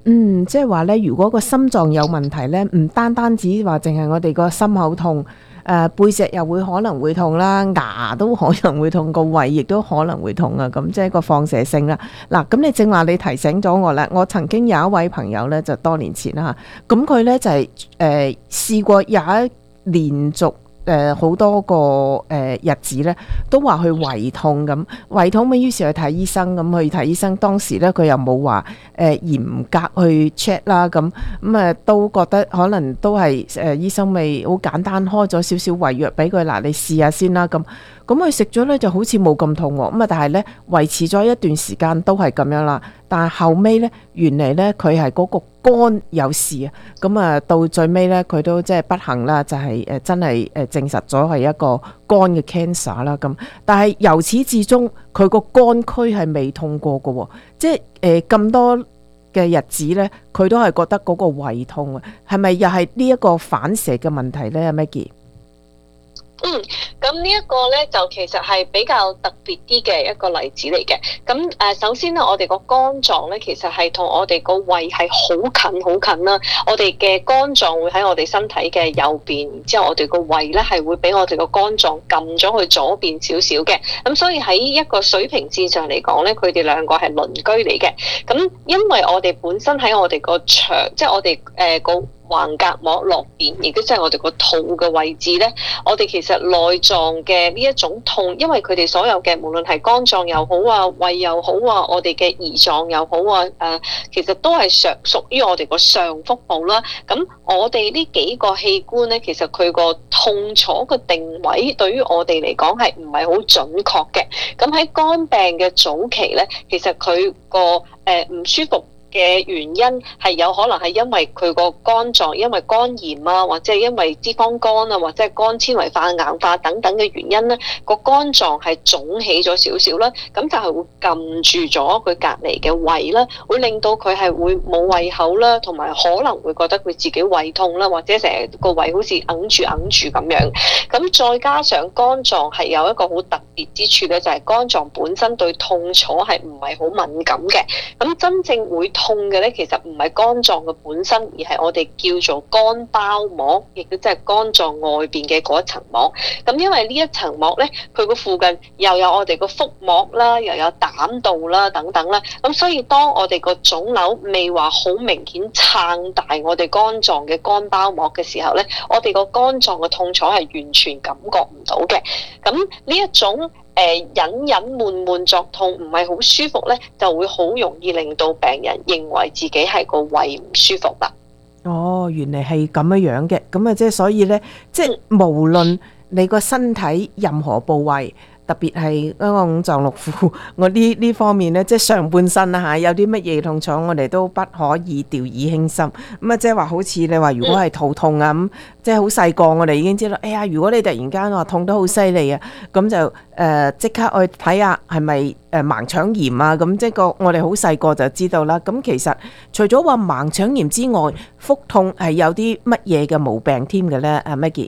嗯，即係話咧，如果個心臟有問題咧，唔單單止話淨係我哋個心口痛，誒、呃、背脊又會可能會痛啦，牙都可能會痛，個胃亦都可能會痛啊！咁即係個放射性啦。嗱，咁你正話你提醒咗我啦，我曾經有一位朋友咧，就多年前啦，咁佢咧就係誒試過有一連續。誒好、呃、多個誒、呃、日子咧，都話佢胃痛咁，胃痛咪於是去睇醫生咁，去睇醫生當時咧佢又冇話誒嚴格去 check 啦，咁咁啊都覺得可能都係誒、呃、醫生咪好簡單開咗少少胃藥俾佢，嗱你試下先啦咁。咁佢食咗咧就好似冇咁痛喎，咁啊但係咧維持咗一段時間都係咁樣啦。但係後尾咧，原嚟咧佢係嗰個肝有事啊，咁啊到最尾咧佢都即係不幸啦，就係誒真係誒證實咗係一個肝嘅 cancer 啦咁。但係由始至終佢個肝區係未痛過嘅喎，即係誒咁多嘅日子咧，佢都係覺得嗰個胃痛啊，係咪又係呢一個反射嘅問題咧 ，Maggie？ 嗯，咁呢一個咧就其實係比較特別啲嘅一個例子嚟嘅。咁誒、呃，首先咧，我哋個肝臟咧其實係同我哋個胃係好近好近啦。我哋嘅肝臟會喺我哋身體嘅右邊，然之後我哋個胃咧係會俾我哋個肝臟撳咗去左邊少少嘅。咁所以喺一個水平線上嚟講咧，佢哋兩個係鄰居嚟嘅。咁因為我哋本身喺我哋個腸，即係我哋誒個橫膈膜落邊，亦都即係我哋個肚嘅位置咧，我哋其實內臟嘅呢一種痛，因為佢哋所有嘅無論係肝臟又好啊、胃又好啊、我哋嘅胰臟又好啊，誒、呃，其實都係上屬於我哋個上腹部啦。咁我哋呢幾個器官咧，其實佢個痛楚嘅定位對於我哋嚟講係唔係好準確嘅。咁喺肝病嘅早期咧，其實佢個誒唔舒服嘅原因係有可能係因為佢個肝臟因為肝炎啊，或者係因為脂肪肝啊，或者係肝纖維化硬化等等嘅原因咧，個肝臟係腫起咗少少啦，咁就係會撳住咗佢隔離嘅胃啦，會令到佢係會冇胃口啦，同埋可能會覺得佢自己胃痛啦，或者成日個胃好似揞住揞住咁樣。咁再加上肝臟係有一個好特別之處咧，就係肝臟本身對痛楚係唔係好敏感嘅。咁真正會痛嘅咧，其實唔係肝臟嘅本身，而係我哋叫做肝包膜，亦都即係肝臟外邊嘅嗰一層膜。咁因為呢一層膜咧，佢個附近又有我哋個腹膜啦，又有膽道啦等等啦。咁所以當我哋個腫瘤未話好明顯撐大我哋肝臟嘅肝包膜嘅時候咧，我哋個肝臟嘅痛楚係完全感覺唔到嘅。咁呢一種誒隱隱悶悶作痛唔係好舒服咧，就會好容易令到病人認為自己係個胃唔舒服啦。 哦，原來係咁樣樣嘅，咁啊即係所以咧，即係無論你個身體任何部位，特別係嗰個五臟六腑，我呢呢方面咧，即係上半身啦嚇，有啲乜嘢痛楚，我哋都不可以掉以輕心。咁啊，即係話好似你話，如果係肚痛啊咁，即係好細個，我哋已經知道，哎呀，如果你突然間話痛得好犀利啊，咁就誒即刻去睇下係咪誒盲腸炎啊？咁即係個我哋好細個就知道啦。咁其實除咗話盲腸炎之外，腹痛係有啲乜嘢嘅毛病添嘅咧？阿 Maggie。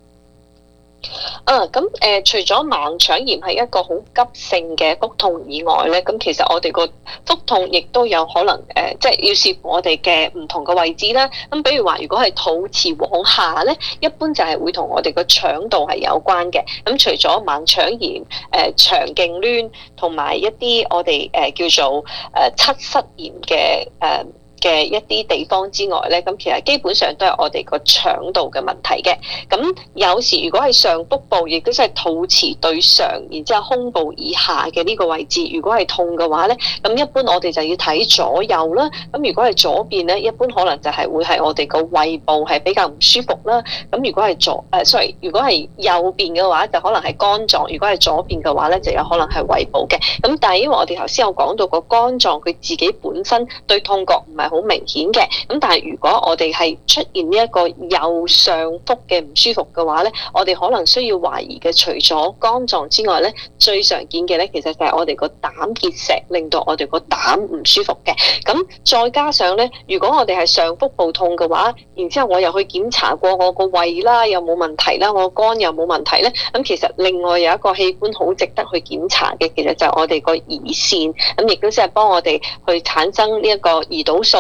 啊，咁誒、呃，除咗盲腸炎係一個好急性嘅腹痛以外咧，咁其實我哋個腹痛亦都有可能誒、呃，即係要視乎我哋嘅唔同嘅位置啦。咁比如話，如果係肚臍往下咧，一般就係會同我哋個腸道係有關嘅。咁除咗盲腸炎、誒、呃、腸痙攣同埋一啲我哋誒、呃、叫做誒、呃、七失炎嘅誒。呃嘅一啲地方之外咧，咁其實基本上都係我哋個腸道嘅問題嘅。咁有時如果係上腹部，亦都即係肚臍對上，然之後胸部以下嘅呢個位置，如果係痛嘅話咧，咁一般我哋就要睇左右啦。咁如果係左邊咧，一般可能就係會係我哋個胃部係比較唔舒服啦。咁如果係左誒、呃、sorry，如果係右邊嘅話，就可能係肝臟；如果係左邊嘅話咧，就有可能係胃部嘅。咁但係因為我哋頭先有講到個肝臟佢自己本身對痛覺唔係好明顯嘅，咁但係如果我哋係出現呢一個右上腹嘅唔舒服嘅話咧，我哋可能需要懷疑嘅除咗肝臟之外咧，最常見嘅咧其實就係我哋個膽結石令到我哋個膽唔舒服嘅。咁再加上咧，如果我哋係上腹部痛嘅話，然之後我又去檢查過我個胃啦，有冇問題啦，我肝有冇問題咧？咁其實另外有一個器官好值得去檢查嘅，其實就係我哋個胰腺，咁亦都即係幫我哋去產生呢一個胰島素。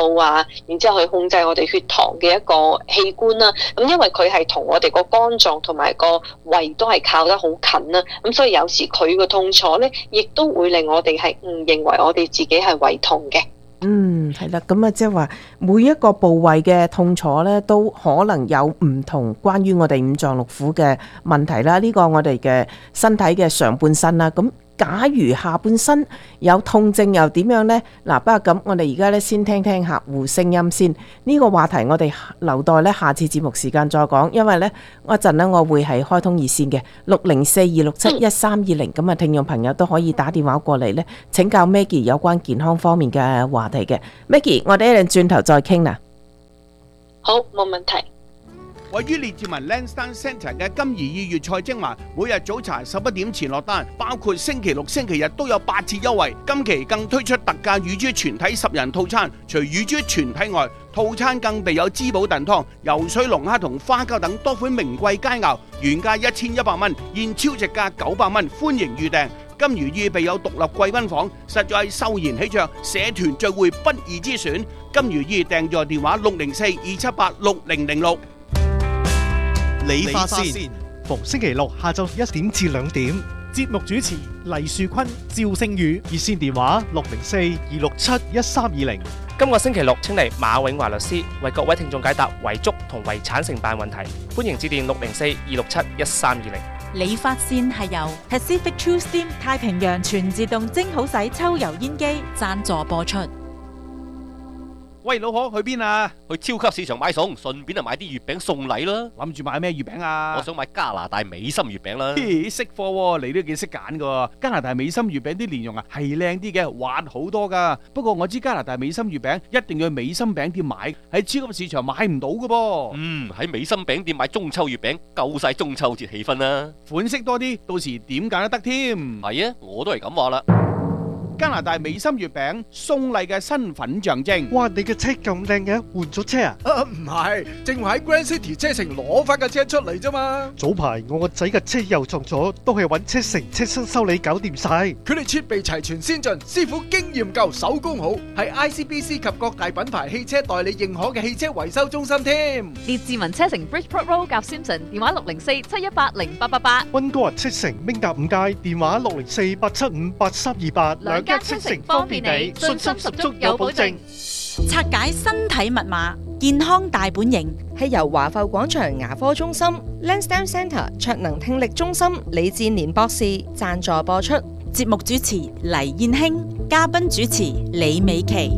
素啊，然之後去控制我哋血糖嘅一個器官啦。咁因為佢係同我哋個肝臟同埋個胃都係靠得好近啦，咁所以有時佢個痛楚咧，亦都會令我哋係誤認為我哋自己係胃痛嘅。 嗯，係啦，咁啊，即係話每一個部位嘅痛楚咧，都可能有唔同關於我哋五臟六腑嘅問題啦。呢個我哋嘅身體嘅上半身啦，咁假如下半身有痛症又點樣呢？嗱，不過咁，我哋而家咧先聽聽客戶聲音先。呢個話題我哋留待咧下次節目時間再講，因為咧嗰陣咧我會係開通熱線嘅六零四二六七一三二零，咁啊聽眾朋友都可以打電話過嚟咧請教 Maggie 有關健康方面嘅話題嘅。Maggie，我哋一陣轉頭再傾啦。 好，冇問題。 位於列治文 Lansdowne Centre 嘅金怡意粵菜精華，每日早茶十一點前落單，包括星期六、星期日都有八折優惠。今期更推出特價乳豬全體十人套餐，除乳豬全體外，套餐更備有滋補燉湯、游水龍蝦同花膠等多款名貴佳肴，原價一千一百蚊，現超值價九百蚊，歡迎預訂。金如意備有獨立貴賓房，實在係秀賢喜鵲，社團聚會不二之選。金如意訂座電話六零四二七八六零零六。 理髮線，逢星期六下晝一點至兩點。節目主持黎樹坤、趙星宇，熱線電話六零四二六七一三二零。 今個星期六請嚟馬永華律師為各位聽眾解答遺囑同遺產承辦問題，歡迎致電六零四二六七一三二零。 理髮線係由 Pacific True Steam 太平洋全自動蒸好洗抽油煙機贊助播出。 喂，老婆去邊啊？ 去超級市場買餸，順便就買啲月餅送禮啦。 諗住買咩月餅啊？ 我想買加拿大美心月餅啦。 嘿，識貨喎，你都幾識揀噶。加拿大美心月餅啲蓮蓉啊係靚啲嘅，滑好多噶。不過我知加拿大美心月餅一定要去美心餅店買，喺超級市場買唔到噶噃。 嗯，喺美心餅店買中秋月餅，夠晒中秋節氣氛啦。 款式多啲，到時點揀都得添。 係啊，我都係咁話啦。 加拿大美心月餅送禮嘅身份象徵。 哇！你嘅車咁靚嘅，換咗車啊？ 啊，唔係，正話喺 Grand City 車城攞翻架車出嚟啫嘛。 早排我個仔嘅車又撞咗，都係揾車城車身修理搞掂晒。 佢哋設備齊全先進，師傅經驗夠，手工好，係 I C B C 及各大品牌汽車代理認可嘅汽車維修中心添。 列治文車城 Bridgeport Road 夾 Simpson， 電話六零四七一八零八八八。 溫哥華車城明達五街，電話六零四八七五八三二八。 兩間車城方便你，信心十足有保證。 拆解身體密碼，健康大本營係由華埠廣場牙科中心 Lansdowne Centre 卓能聽力中心李志年博士贊助播出。 節目主持黎燕卿，嘉賓主持李美琪。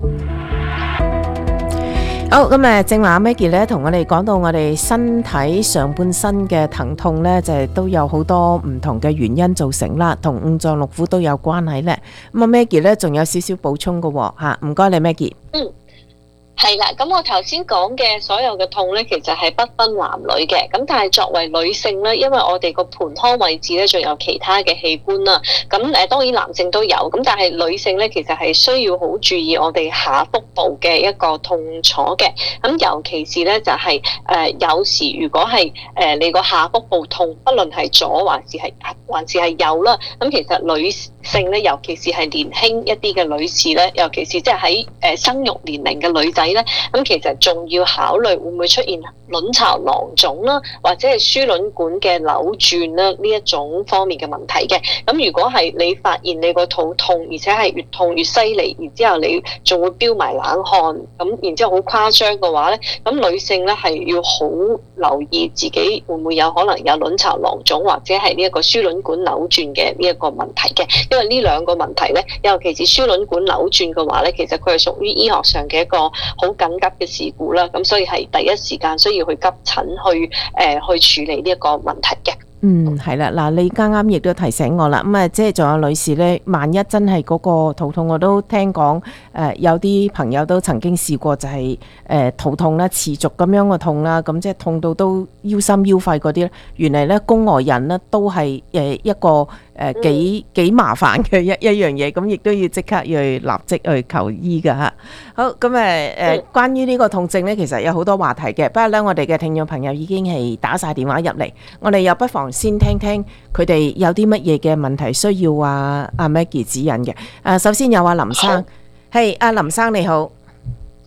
好，咁誒，正話 Maggie 咧同我哋講到我哋身體上半身嘅疼痛咧，就係都有好多唔同嘅原因造成啦，同五臟六腑都有關係咧。咁啊 Maggie 咧仲有少少補充嘅吓，唔該你 Maggie。 嗯。係啦，咁我頭先講嘅所有嘅痛咧，其實係不分男女嘅。咁但係作為女性咧，因為我哋個盆腔位置咧，仲有其他嘅器官啦。咁誒，當然男性都有，咁但係女性咧，其實係需要好注意我哋下腹部嘅一個痛楚嘅。咁尤其是咧，就係、是、誒、呃、有時如果係誒、呃、你個下腹部痛，不論係左還是係還是係右啦。咁其實女性咧，尤其是係年輕一啲嘅女士咧，尤其是即係喺誒生育年齡嘅女仔咧，咁其實仲要考慮會唔會出現卵巢囊腫啦，或者係輸卵管嘅扭轉啦呢一種方面嘅問題嘅。咁如果係你發現你個肚痛，而且係越痛越犀利，然之後你仲會飆埋冷汗，咁然之後好誇張嘅話咧，咁女性咧係要好留意自己會唔會有可能有卵巢囊腫或者係呢一個輸卵管扭轉嘅呢一個問題嘅。因為呢兩個問題咧，尤其是輸卵管扭轉嘅話咧，其實佢係屬於醫學上嘅一個好緊急嘅事故啦，咁所以係第一時間需要去急診去誒、呃、去處理呢一個問題嘅。 嗯，係啦，嗱，你啱啱亦都提醒我啦，咁啊，即係仲有女士咧，萬一真係嗰個肚痛，我都聽講誒、呃，有啲朋友都曾經試過就係、是、誒、呃、肚痛啦，持續咁樣嘅痛啦，咁即係痛到都腰心腰肺嗰啲咧，原嚟咧宮外孕咧都係誒一個誒、呃、幾幾麻煩嘅一一樣嘢，咁亦都要即刻要去立即去求醫噶吓。好，咁誒誒，關於呢個痛症咧，其實有好多話題嘅，不過咧我哋嘅聽眾朋友已經係打晒電話入嚟，我哋又不妨先聽聽佢哋有啲乜嘢嘅問題需要啊阿 Maggie 指引嘅。誒，首先有阿林生，係阿林生你好。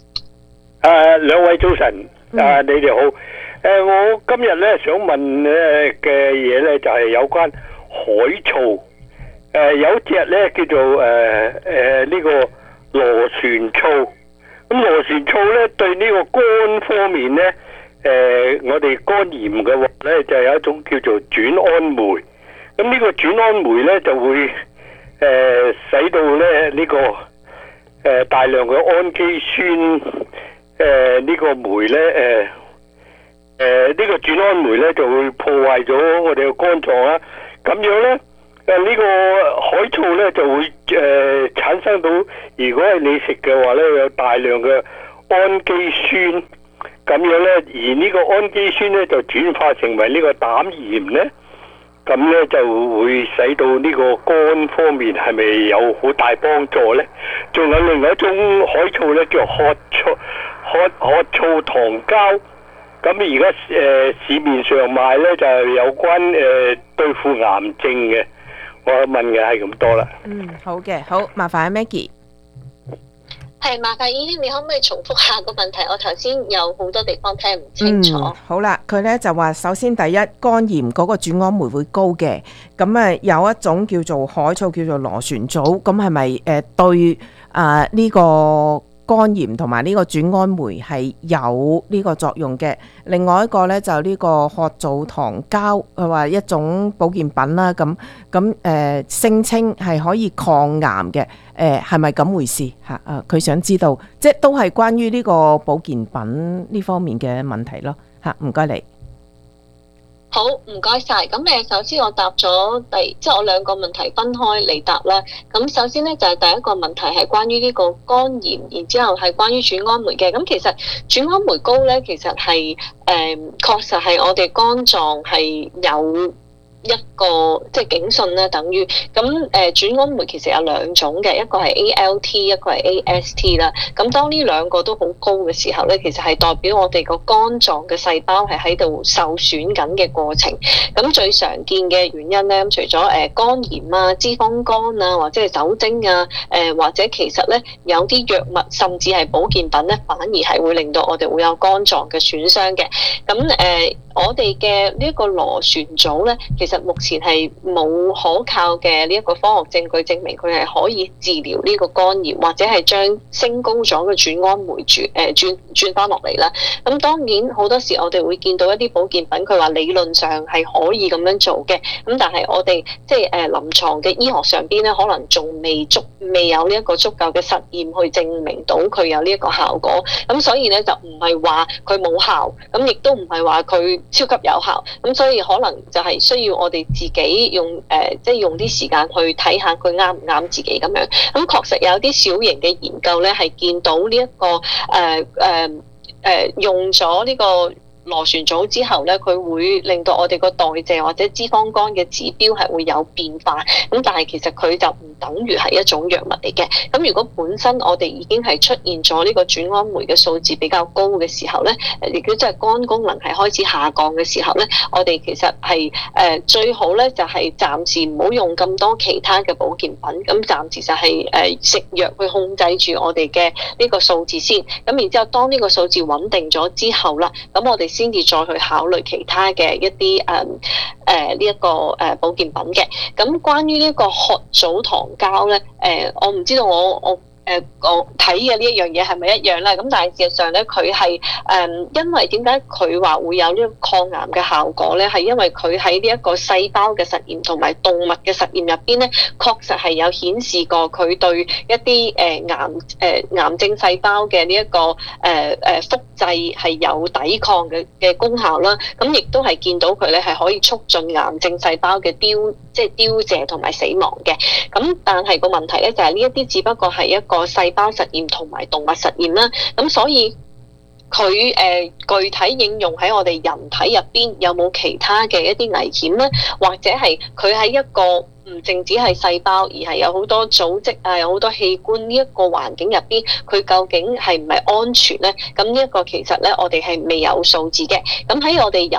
誒，兩位早晨，誒，你哋好。誒，我今日咧想問咧嘅嘢咧就係有關海草。誒，有隻咧叫做誒誒呢個螺旋藻。咁螺旋藻咧對呢個肝方面咧，誒我哋肝炎嘅話咧就有一種叫做轉氨酶。咁呢個轉氨酶咧就會誒使到咧呢個誒大量嘅氨基酸。誒、呃，這個、呢個酶咧，誒、呃，誒、呃，呢、這個轉氨酶咧就會破壞咗我哋嘅肝臟啦。咁樣咧，誒、呃，呢、這個海草咧就會誒、呃、產生到，如果係你食嘅話咧，有大量嘅氨基酸。咁樣咧，而呢個氨基酸咧就轉化成為呢個膽炎咧，咁咧就會使到呢個肝方面係咪有好大幫助咧？仲有另外一種海草咧，叫褐草。褐褐草糖膠，咁而家誒市面上賣咧就係有關誒、呃、對付癌症嘅。我問嘅係咁多啦。 嗯，好嘅，好，麻煩阿 Maggie。 係，麻煩姨，你可唔可以重複下個問題？我頭先有好多地方聽唔清楚。 嗯、好啦，佢咧就話，首先第一，肝炎嗰個轉氨酶會高嘅，咁啊有一種叫做海草，叫做螺旋藻，咁係咪誒對啊呢、這個？肝炎同埋呢個轉氨酶係有呢個作用嘅。另外一個呢，就呢個褐藻糖膠，佢話一種保健品啦。咁咁誒聲稱係可以抗癌嘅。誒係咪咁回事嚇？啊，佢想知道，即係都係關於呢個保健品呢方面嘅問題咯。嚇，唔該你。 好，唔該晒。咁誒，首先我答咗第，即係我兩個問題分開嚟答啦。咁首先咧就係第一個問題係關於呢個肝炎，然之後係關於轉氨酶嘅。咁其實轉氨酶高咧，其實係誒、呃、確實係我哋肝臟係有一個即係警訊咧，等於咁誒轉氨酶其實有兩種嘅，一個係 A L T， 一個係 A S T 啦。咁當呢兩個都好高嘅時候咧，其實係代表我哋個肝臟嘅細胞係喺度受損緊嘅過程。咁最常見嘅原因咧，咁除咗誒肝炎啊、脂肪肝啊，或者係酒精啊，誒或者其實咧有啲藥物甚至係保健品咧，反而係會令到我哋會有肝臟嘅損傷嘅。咁誒、呃、我哋嘅呢一個螺旋藻咧，其實目前係冇可靠嘅呢一個科學證據證明佢係可以治療呢個肝炎，或者係將升高咗嘅轉氨酶轉誒轉轉翻落嚟啦。咁當然好多時我哋會見到一啲保健品，佢話理論上係可以咁樣做嘅。咁但係我哋即係誒臨床嘅醫學上邊咧，可能仲未足未有呢一個足夠嘅實驗去證明到佢有呢一個效果。咁所以咧就唔係話佢冇效，咁亦都唔係話佢超級有效。咁所以可能就係需要我哋自己用誒、呃，即係用啲時間去睇下佢啱唔啱自己咁樣。咁確實有啲小型嘅研究咧，係見到呢、這、一個誒誒誒用咗呢個螺旋藻之後咧，佢會令到我哋個代謝或者脂肪肝嘅指標係會有變化。咁但係其實佢就唔等於係一種藥物嚟嘅。咁如果本身我哋已經係出現咗呢個轉氨酶嘅數字比較高嘅時候咧，亦都即係肝功能係開始下降嘅時候咧，我哋其實係誒、呃、最好咧就係暫時唔好用咁多其他嘅保健品，咁暫時就係誒食藥去控制住我哋嘅呢個數字先。咁然之後當呢個數字穩定咗之後啦，咁我哋先至再去考慮其他嘅一啲誒誒呢一個誒保健品嘅。咁關於呢個褐藻糖膠咧，誒、呃、我唔知道我我。誒我睇嘅呢一樣嘢係咪一樣啦？咁但係事實上咧，佢係誒因為點解佢話會有呢個抗癌嘅效果咧？係因為佢喺呢一個細胞嘅實驗同埋動物嘅實驗入邊咧，確實係有顯示過佢對一啲誒癌誒、呃、癌症細胞嘅呢一個誒誒、呃、複製係有抵抗嘅嘅功效啦。咁亦都係見到佢咧係可以促進癌症細胞嘅凋即係凋謝同埋死亡嘅。咁但係個問題咧就係呢一啲只不過係一個細胞實驗同埋動物實驗啦，咁所以佢誒、呃、具體應用喺我哋人體入邊有冇其他嘅一啲危險咧？或者係佢喺一個唔淨止係細胞，而係有好多組織啊，有好多器官呢一個環境入邊，佢究竟係唔係安全咧？咁呢一個其實咧，我哋係未有數字嘅。咁喺我哋人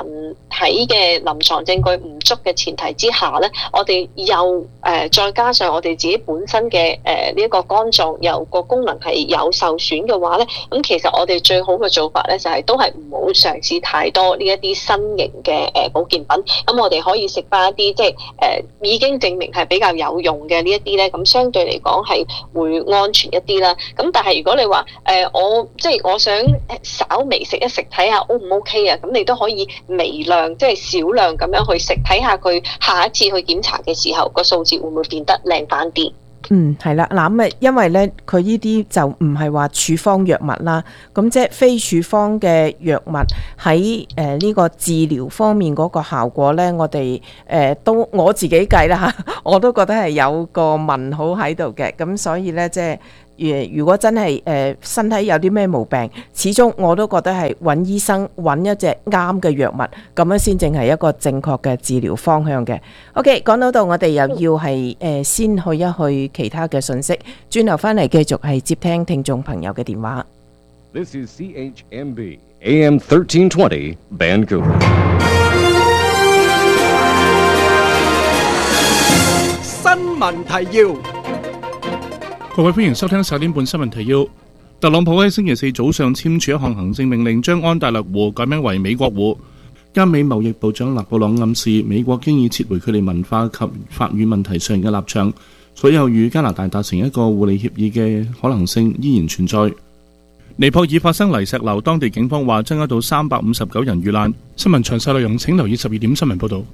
體嘅臨床證據唔足嘅前提之下咧，我哋又誒、呃、再加上我哋自己本身嘅誒呢一個肝臟有個功能係有受損嘅話咧，咁其實我哋最好嘅做法咧就係、是、都係唔好嘗試太多呢一啲新型嘅誒保健品。咁我哋可以食翻一啲即係誒、呃、已經證明係比較有用嘅呢一啲咧，咁相對嚟講係會安全一啲啦。咁但係如果你話誒、呃、我即係我想稍微食一食睇下 O 唔 OK 啊，咁你都可以微量即係少量咁樣去食，睇下佢下一次去檢查嘅時候個數字會唔會變得靚翻啲。 嗯，係啦，嗱咁啊，因為咧佢呢啲就唔係話處方藥物啦，咁即係非處方嘅藥物喺誒呢個治療方面嗰個效果咧，我哋誒、呃、都我自己計啦嚇，我都覺得係有個問號喺度嘅，咁所以咧即係。如果真係誒、呃、身體有啲咩毛病，始終我都覺得係揾醫生揾一隻啱嘅藥物，咁樣先正係一個正確嘅治療方向嘅。OK， 講到度我哋又要係誒、呃、先去一去其他嘅信息，轉頭翻嚟繼續係接聽聽眾朋友嘅電話。 This is C H M B A M thirteen twenty Vancouver。 新聞提要。 各位歡迎收聽十點半新聞提要。特朗普喺星期四早上簽署一項行政命令，將安大略湖改名為美國湖。加美貿易部長勒布朗暗示，美國經已撤回佢哋文化及法語問題上嘅立場，所有與加拿大達成一個互利協議嘅可能性依然存在。尼泊爾發生泥石流，當地警方話增加到三百五十九人遇難。新聞詳細內容請留意十二點新聞報導。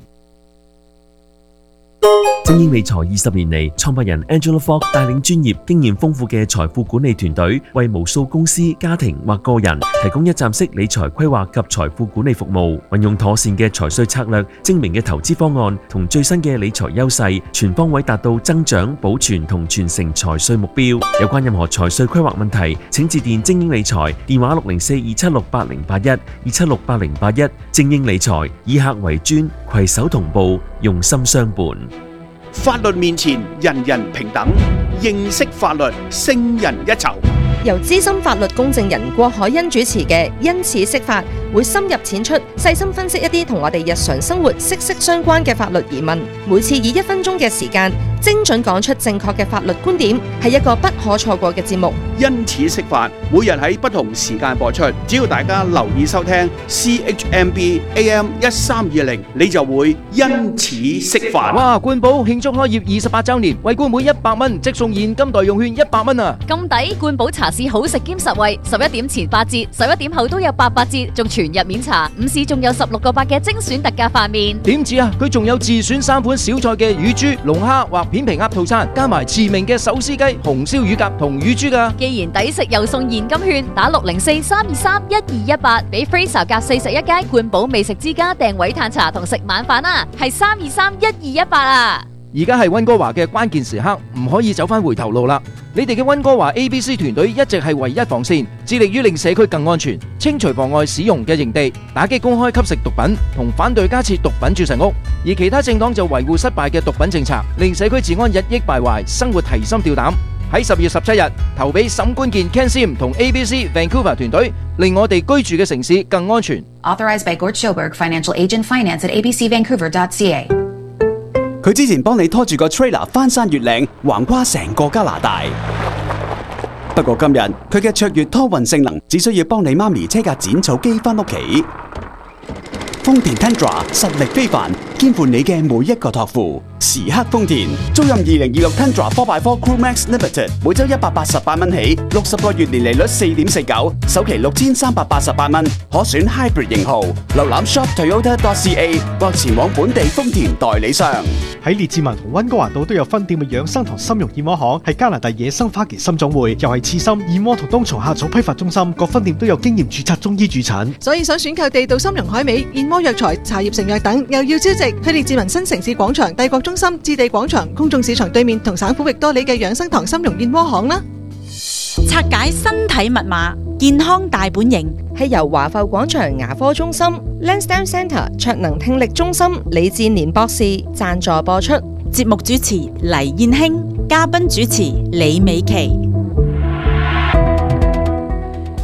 精英理財二十年嚟，創辦人 Angela Fogg 帶領專業、經驗豐富嘅財富管理團隊，為無數公司、家庭或個人提供一站式理財規劃及財富管理服務。運用妥善嘅財稅策略、精明嘅投資方案同最新嘅理財優勢，全方位達到增長、保存同傳承財稅目標。有關任何財稅規劃問題，請致電精英理財，電話六零四二七六八零八一二七六八零八一。精英理財以客為尊，攜手同步，用心相伴。 法律面前人人平等，認識法律勝人一籌。 由資深法律公證人郭海欣主持嘅《因此釋法》，會深入淺出，細心分析一啲同我哋日常生活息息相關嘅法律疑問。每次以一分鐘嘅時間，精準講出正確嘅法律觀點，係一個不可錯過嘅節目。 因此釋法，每日喺不同時間播出，只要大家留意收聽 C H M B A M 一三二零，你就會因此釋法。 哇！冠寶慶祝開業二十八週年，為冠每一百蚊即送現金代用券一百蚊啊！ 咁抵，冠寶茶市好食兼實惠，十一點前八折，十一點後都有八八折，仲全日免查。午市仲有十六個八嘅精選特價飯麵。 點止啊！佢仲有自選三款小菜嘅乳豬、龍蝦或片皮鴨套餐，加埋馳名嘅手撕雞、紅燒乳鴿同乳豬噶。 既然抵食又送現金券，打六零四三二三一二一八，俾 Fraser 夾四十一街冠寶美食之家訂位嘆茶同食晚飯啊！係三二三一二一八啊！ 而家係溫哥華嘅關鍵時刻，唔可以走翻回頭路啦！你哋嘅溫哥華 A B C 團隊一直係唯一防線，致力於令社區更安全，清除妨礙使用嘅營地，打擊公開吸食毒品，同反對加設毒品注射屋。而其他政黨就維護失敗嘅毒品政策，令社區治安日益敗壞，生活提心吊膽。喺十月十七日投俾沈冠健 Ken Sim 同 A B C Vancouver 團隊，令我哋居住嘅城市更安全。 Authorized by Gord Schoberg, Financial Agent Finance at a b c vancouver dot c a。 佢之前幫你拖住個 trailer 翻山越嶺，橫跨成個加拿大。不過今日佢嘅卓越拖運性能，只需要幫你媽咪車架剪草機翻屋企。豐田 Tundra 實力非凡，肩負你嘅每一個託付。時刻豐田，租賃二零二六 Tundra four by four Crew Max Limited， 每周一百八十八蚊起，六十個月年利率四點四九，首期六千三百八十八蚊，可選 Hybrid 型號。瀏覽 shop toyota dot c a 或前往本地豐田代理商。 喺列治文同溫哥華島都有分店嘅養生堂參茸燕窩行，係加拿大野生花旗參種會，又係刺參、燕窩同冬蟲夏草批發中心，各分店都有經驗註冊中醫駐診。 所以想選購地道參茸海味、燕窩藥材、茶葉成藥等，又要招值去列治文新城市廣場、帝國中心、置地廣場、公眾市場對面同省府域多里嘅養生堂參茸燕窩行啦。 拆解身體密碼，健康大本營， 係由華埠廣場牙科中心、Lansdowne Centre 卓能聽力中心李志年博士贊助播出。 節目主持黎燕卿，嘉賓主持李美琪。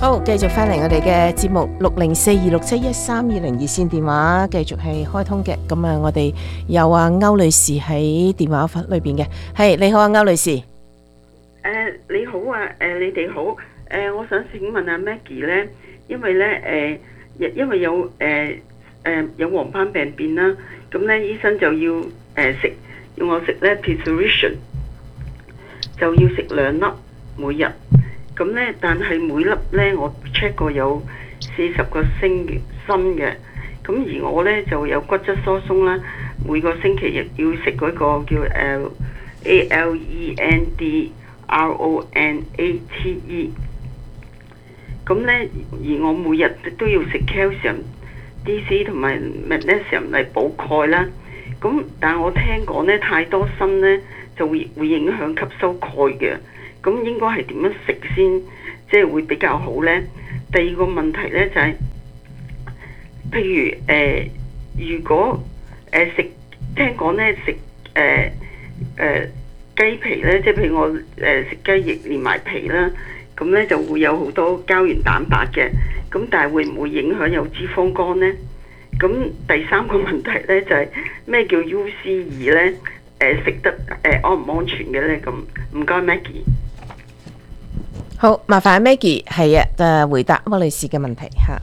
好，繼續翻嚟我哋嘅節目六零四二六七一三二零熱線電話，繼續係開通嘅。咁啊，我哋有啊歐女士喺電話裏邊嘅，係你好啊歐女士。 誒、呃、你好啊，誒、呃、你哋好，誒、呃、我想請問阿 Maggie 咧，因為咧誒，因、呃、因為有誒誒、呃呃、有黃斑病變啦，咁咧醫生就要誒食，要我食咧 Pizarration， 就要食兩粒每日。咁咧，但係每粒咧，我 check 過有四十個星砷嘅。咁而我咧就有骨質疏鬆啦，每個星期日要食嗰個叫誒 A L E N D R O N A T E。咁咧，而我每日都要食 calcium、D C 同埋 magnesium 嚟補鈣啦。咁但係我聽講咧，太多砷咧就會會影響吸收鈣嘅。咁應該係點樣食先，即係會比較好呢？第二個問題呢，就係、是，譬如誒、呃，如果誒、呃、食聽講呢食誒誒雞皮呢，即係譬如我誒、呃、食雞翼連埋皮啦，咁呢就會有好多膠原蛋白嘅，咁但係會唔會影響有脂肪肝呢？咁第三個問題呢，就係、是、咩叫 U C 二呢？誒、呃、食得誒、呃、安唔安全嘅呢？咁唔該 Maggie。 好，麻煩 Maggie 係啊，誒回答柯女士嘅問題嚇。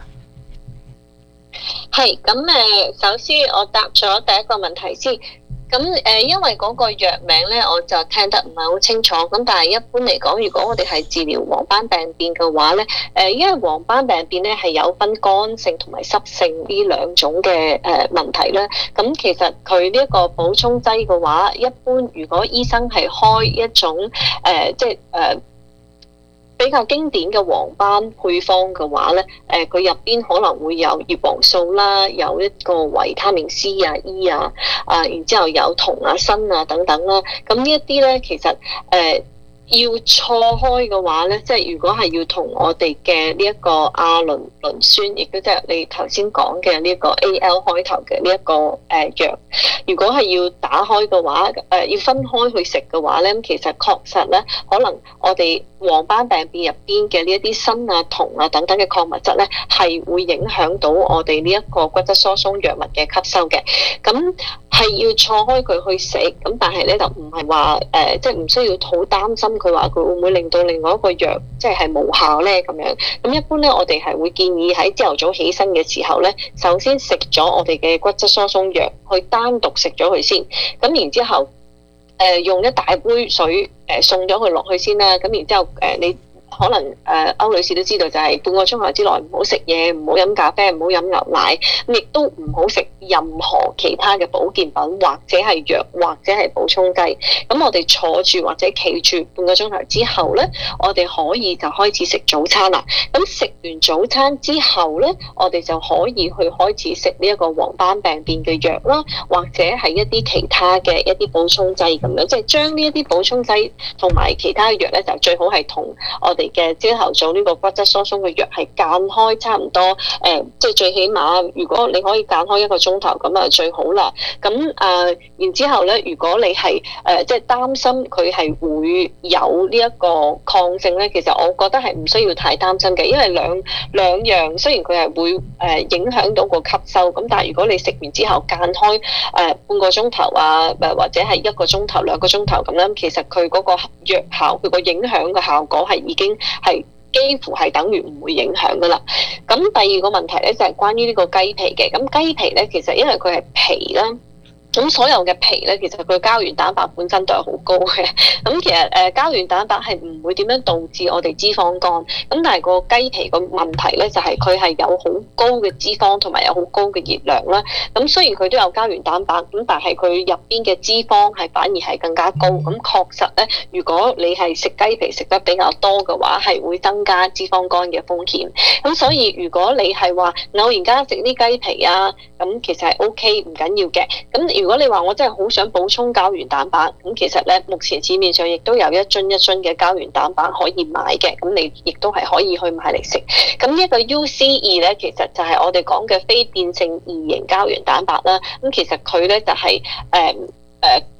係咁誒，首先我答咗第一個問題先。咁誒、呃，因為嗰個藥名咧，我就聽得唔係好清楚。咁但係一般嚟講，如果我哋係治療黃斑病變嘅話咧，誒、呃，因為黃斑病變咧係有分乾性同埋濕性呢兩種嘅誒、呃、問題咧。咁其實佢呢一個補充劑嘅話，一般如果醫生係開一種誒、呃，即係誒。呃比較經典嘅黃斑配方嘅話咧，誒佢入邊可能會有葉黃素啦，有一個維他命 C 啊、E 啊，啊然之後有銅啊、鋅啊等等啦。咁呢一啲咧，其實誒、呃、要錯開嘅話咧，即係如果係要同我哋嘅呢一個亞倫磷酸，亦都即係你頭先講嘅呢一個 A L 開頭嘅呢一個誒、呃、藥，如果係要打開嘅話，誒、呃、要分開去食嘅話咧，其實確實咧，可能我哋黃斑病變入邊嘅呢一啲鋅啊、銅啊等等嘅礦物質咧，係會影響到我哋呢一個骨質疏鬆藥物嘅吸收嘅。咁係要錯開佢去食，咁但係咧就唔係話誒，即係唔需要好擔心佢話佢會唔會令到另外一個藥即係係無效咧咁樣。咁一般咧，我哋係會建議喺朝頭早起身嘅時候咧，首先食咗我哋嘅骨質疏鬆藥，去單獨食咗佢先。咁然之後。誒、呃、用一大杯水誒、呃、送咗佢落去先啦，咁然之後誒、呃、你可能誒、呃、歐女士都知道就係半個鐘頭之內唔好食嘢，唔好飲咖啡，唔好飲牛奶，咁亦都唔好食任何其他嘅保健品或者係藥或者係補充劑。咁我哋坐住或者企住半個鐘頭之後咧，我哋可以就開始食早餐啦。咁食完早餐之後咧，我哋就可以去開始食呢一個黃斑病變嘅藥啦，或者係一啲其他嘅一啲補充劑咁樣，即係將呢一啲補充劑同埋其他嘅藥咧，就最好係同我哋嘅朝頭早呢個骨質疏鬆嘅藥係間開差唔多誒、呃，即係最起碼如果你可以間開一個鐘頭咁啊最好啦。咁誒、呃，然之後咧，如果你係誒、呃、即係擔心佢係會有呢一個抗性咧，其實我覺得係唔需要太擔心嘅，因為兩兩樣雖然佢係會誒、呃、影響到個吸收，咁但係如果你食完之後間開誒、呃、半個鐘頭啊，誒或者係一個鐘頭兩個鐘頭咁咧，其實佢嗰個藥效佢個影響嘅效果係已經係幾乎係等於唔會影響噶啦。咁第二個問題咧就係、是、關於呢個雞皮嘅。咁雞皮咧其實因為佢係皮啦，咁所有嘅皮咧其實佢膠原蛋白本身都係好高嘅。咁其實誒膠原蛋白係唔會點樣導致我哋脂肪肝。咁但係個雞皮個問題咧就係佢係有好高嘅脂肪同埋有好高嘅熱量啦。咁雖然佢都有膠原蛋白，咁但係佢入邊嘅脂肪係反而係更加高。咁確實咧，如果你係食雞皮食得比較多嘅話，係會增加脂肪肝嘅風險。咁所以如果你係話偶然間食啲雞皮啊，咁其實係 O K 唔緊要嘅。咁如果你話我真係好想補充膠原蛋白，咁其實咧目前市面上亦都有一樽一樽嘅膠原蛋白可以買嘅，咁你亦都係可以去買嚟食。咁呢一個 U C 二咧，其實就係我哋講嘅非變性二型膠原蛋白啦。咁其實佢咧就係誒誒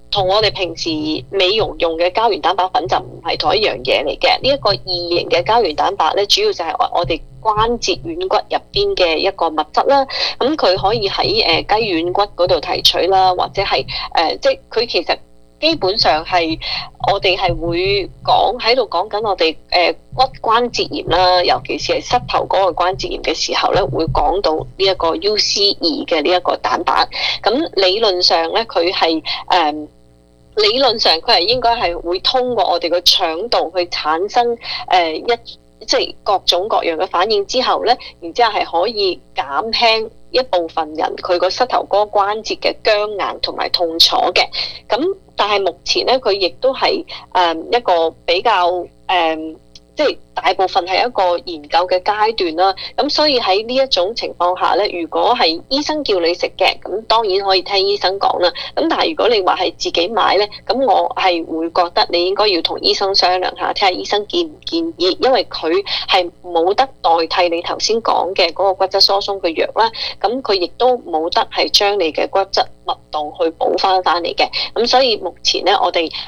同我哋平時美容用嘅膠原蛋白粉就唔係同一樣嘢嚟嘅。呢、這、一個異型嘅膠原蛋白咧，主要就係我我哋關節軟骨入邊嘅一個物質啦。咁佢可以喺誒雞軟骨嗰度提取啦，或者係誒、呃、即係佢其實基本上係我哋係會講喺度講緊我哋誒、呃、骨關節炎啦，尤其是係膝頭嗰個關節炎嘅時候咧，會講到呢一個 U C 二 嘅呢一個蛋白。咁理論上咧，佢係誒。理論上佢係應該係會通過我哋個腸道去產生誒、呃、一即係各種各樣嘅反應之後咧，然之後係可以減輕一部分人佢個膝頭哥關節嘅僵硬同埋痛楚嘅。咁但係目前咧，佢亦都係誒一個比較誒。呃即係大部分係一個研究嘅階段啦，咁所以喺呢一種情況下咧，如果係醫生叫你食嘅，咁當然可以聽醫生講啦。咁但係如果你話係自己買咧，咁我係會覺得你應該要同醫生商量下，睇下醫生建唔建議，因為佢係冇得代替你頭先講嘅嗰個骨質疏鬆嘅藥啦。咁佢亦都冇得係將你嘅骨質密度去補翻翻嚟嘅。咁所以目前咧，我哋